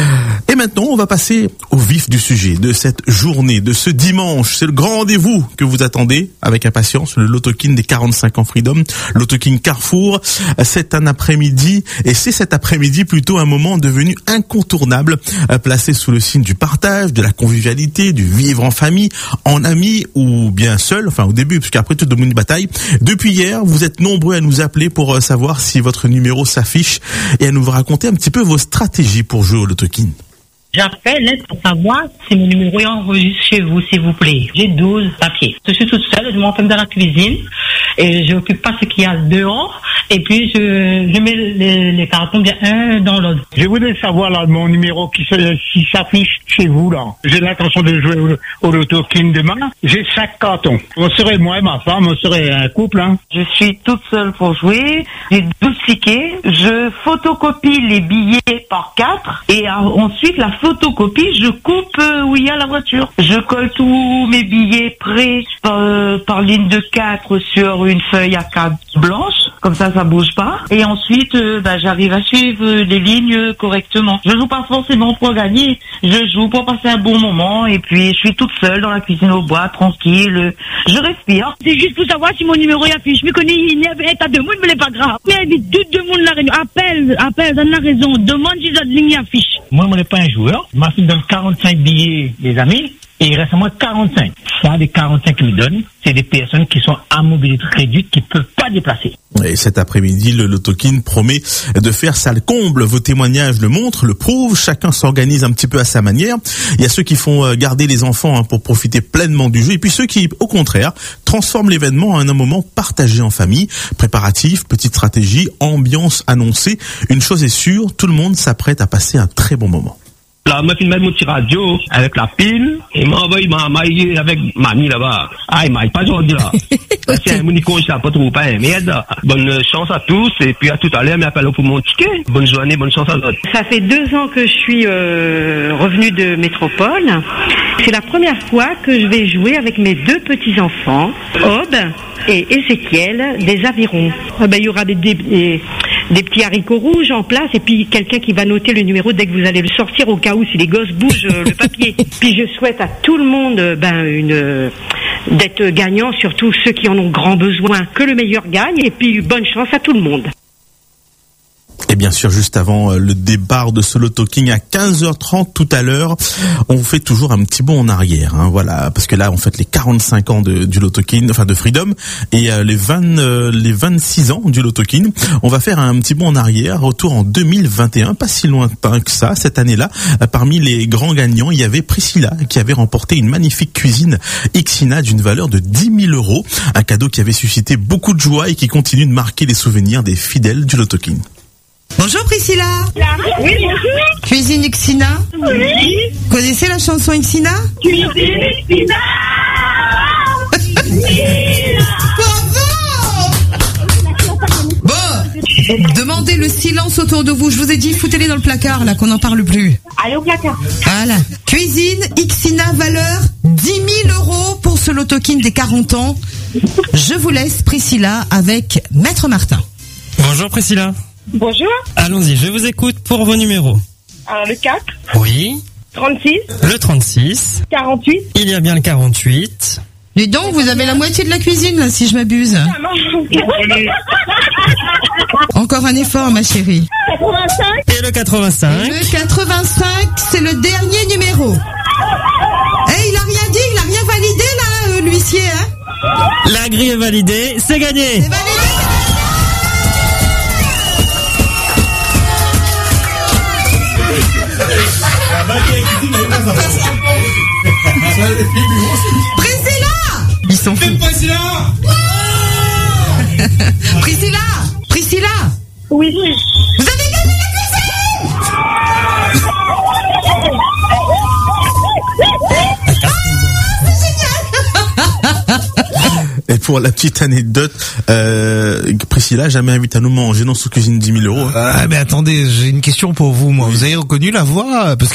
N: Et maintenant, on va passer au vif du sujet de cette journée, de ce dimanche. C'est le grand rendez-vous que vous attendez avec impatience, le Loto King des quarante-cinq ans Freedom, Loto King Carrefour. C'est un après-midi, et c'est cet après-midi plutôt un moment devenu incontournable, placé sous le signe du partage, de la convivialité, du vivre en famille, en amis ou bien seul, enfin au début, parce qu'après tout demande une bataille. Depuis hier, vous êtes nombreux à nous appeler pour savoir si votre numéro s'affiche et à nous raconter un petit peu vos stratégies pour jouer au Loto King.
S: J'appelle pour savoir si mon numéro est enregistré chez vous, s'il vous plaît. J'ai douze papiers. Je suis toute seule, je m'enferme dans la cuisine et je n'occupe pas ce qu'il y a dehors. Et puis, je, je mets les, les cartons bien un dans l'autre.
T: Je voudrais savoir là mon numéro qui, qui s'affiche chez vous là. J'ai l'intention de jouer au, au Loto King demain. J'ai cinq cartons. On serait moi et ma femme, on serait un couple. Hein.
S: Je suis toute seule pour jouer. J'ai douze tickets. Je photocopie les billets par quatre et ensuite la photocopie, je coupe euh, où il y a la voiture. Je colle tous mes billets prêts euh, par ligne de quatre sur une feuille à quatre blanche. Comme ça, ça bouge pas. Et ensuite, euh, bah, j'arrive à suivre les lignes correctement. Je joue pas forcément pour gagner. Je joue pour passer un bon moment. Et puis, je suis toute seule dans la cuisine au bois, tranquille. Je respire.
P: C'est juste pour savoir si mon numéro est affiché. Je me connais, il y a un tas de monde, mais c'est pas grave. Mais invite tout le monde la réunion. Appelle, appelle, donne la raison. Demande si cette ligne affiche.
T: Moi, je ne suis pas un joueur. Ma fille donne quarante-cinq billets, les amis. Et il reste à moi quarante-cinq. Ça, les quarante-cinq qu'ils me donnent, c'est des personnes qui sont à mobilité réduite, qui ne peuvent pas déplacer.
N: Et cet après-midi, le Loto King promet de faire salle comble. Vos témoignages le montrent, le prouvent. Chacun s'organise un petit peu à sa manière. Il y a ceux qui font garder les enfants hein, pour profiter pleinement du jeu. Et puis ceux qui, au contraire, transforment l'événement en un moment partagé en famille. Préparatifs, petites stratégies, ambiance annoncée. Une chose est sûre, tout le monde s'apprête à passer un très bon moment.
U: Là, je filme mon petit radio avec la pile et m'envoie ma maille avec mamie là-bas. Ah, il m'a pas aujourd'hui là. C'est un monico, je sais pas trop, pas merde. Bonne chance à tous et puis à tout à l'heure, m'appelle pour mon ticket. Bonne journée, bonne chance à tous.
V: Ça fait deux ans que je suis euh, revenue de métropole. C'est la première fois que je vais jouer avec mes deux petits-enfants, Aube et Ézéchiel, des avirons. Ah ben, il y aura des, des, des, des petits haricots rouges en place et puis quelqu'un qui va noter le numéro dès que vous allez le sortir au cas où si les gosses bougent euh, le papier. Puis je souhaite à tout le monde ben, une, euh, d'être gagnant, surtout ceux qui en ont grand besoin, que le meilleur gagne et puis bonne chance à tout le monde.
N: Et bien sûr, juste avant le départ de ce Loto King à quinze heures trente tout à l'heure, on fait toujours un petit bond en arrière, hein, voilà, parce que là, on fête les quarante-cinq ans de, du Loto King, enfin de Freedom, et euh, les vingt, euh, les vingt-six ans du Loto King. On va faire un petit bond en arrière, retour en deux mille vingt et un, pas si lointain que ça. Cette année-là, euh, parmi les grands gagnants, il y avait Priscilla qui avait remporté une magnifique cuisine Ixina d'une valeur de dix mille euros, un cadeau qui avait suscité beaucoup de joie et qui continue de marquer les souvenirs des fidèles du Loto King.
W: Bonjour Priscilla.
P: Oui, bonjour.
W: Cuisine Ixina.
P: Oui.
W: Connaissez la chanson Ixina?
P: Cuisine Ixina.
W: Bon, demandez le silence autour de vous. Je vous ai dit, foutez-les dans le placard, là, qu'on n'en parle plus.
P: Allez au placard.
W: Voilà. Cuisine Ixina, valeur dix mille euros pour ce Loto King des quarante ans. Je vous laisse, Priscilla, avec Maître Martin.
X: Bonjour Priscilla.
P: Bonjour.
X: Allons-y, je vous écoute pour vos numéros.
P: Alors, le quatre.
X: Oui.
P: trente-six.
X: Le trente-six.
P: quarante-huit.
X: Il y a bien le quarante-huit.
W: Dis donc, vous avez la moitié de la cuisine, là, si je m'abuse. Encore un effort, ma chérie.
P: quatre-vingt-cinq.
X: Et le quatre-vingt-cinq.
W: Le quatre-vingt-cinq, c'est le dernier numéro. Eh, il a rien dit, il a rien validé, là, euh, l'huissier, hein.
X: La grille est validée, c'est gagné.
W: C'est validé. Priscilla!
X: Ils sont fous.
W: Priscilla! Priscilla! Priscilla!
P: Oui.
W: Vous avez gagné la cuisine!
N: Et pour la petite anecdote, euh, Priscilla jamais invité à nous manger dans sa cuisine dix mille euros.
A: Ah, mais attendez, j'ai une question pour vous, moi. Vous avez reconnu la voix? Parce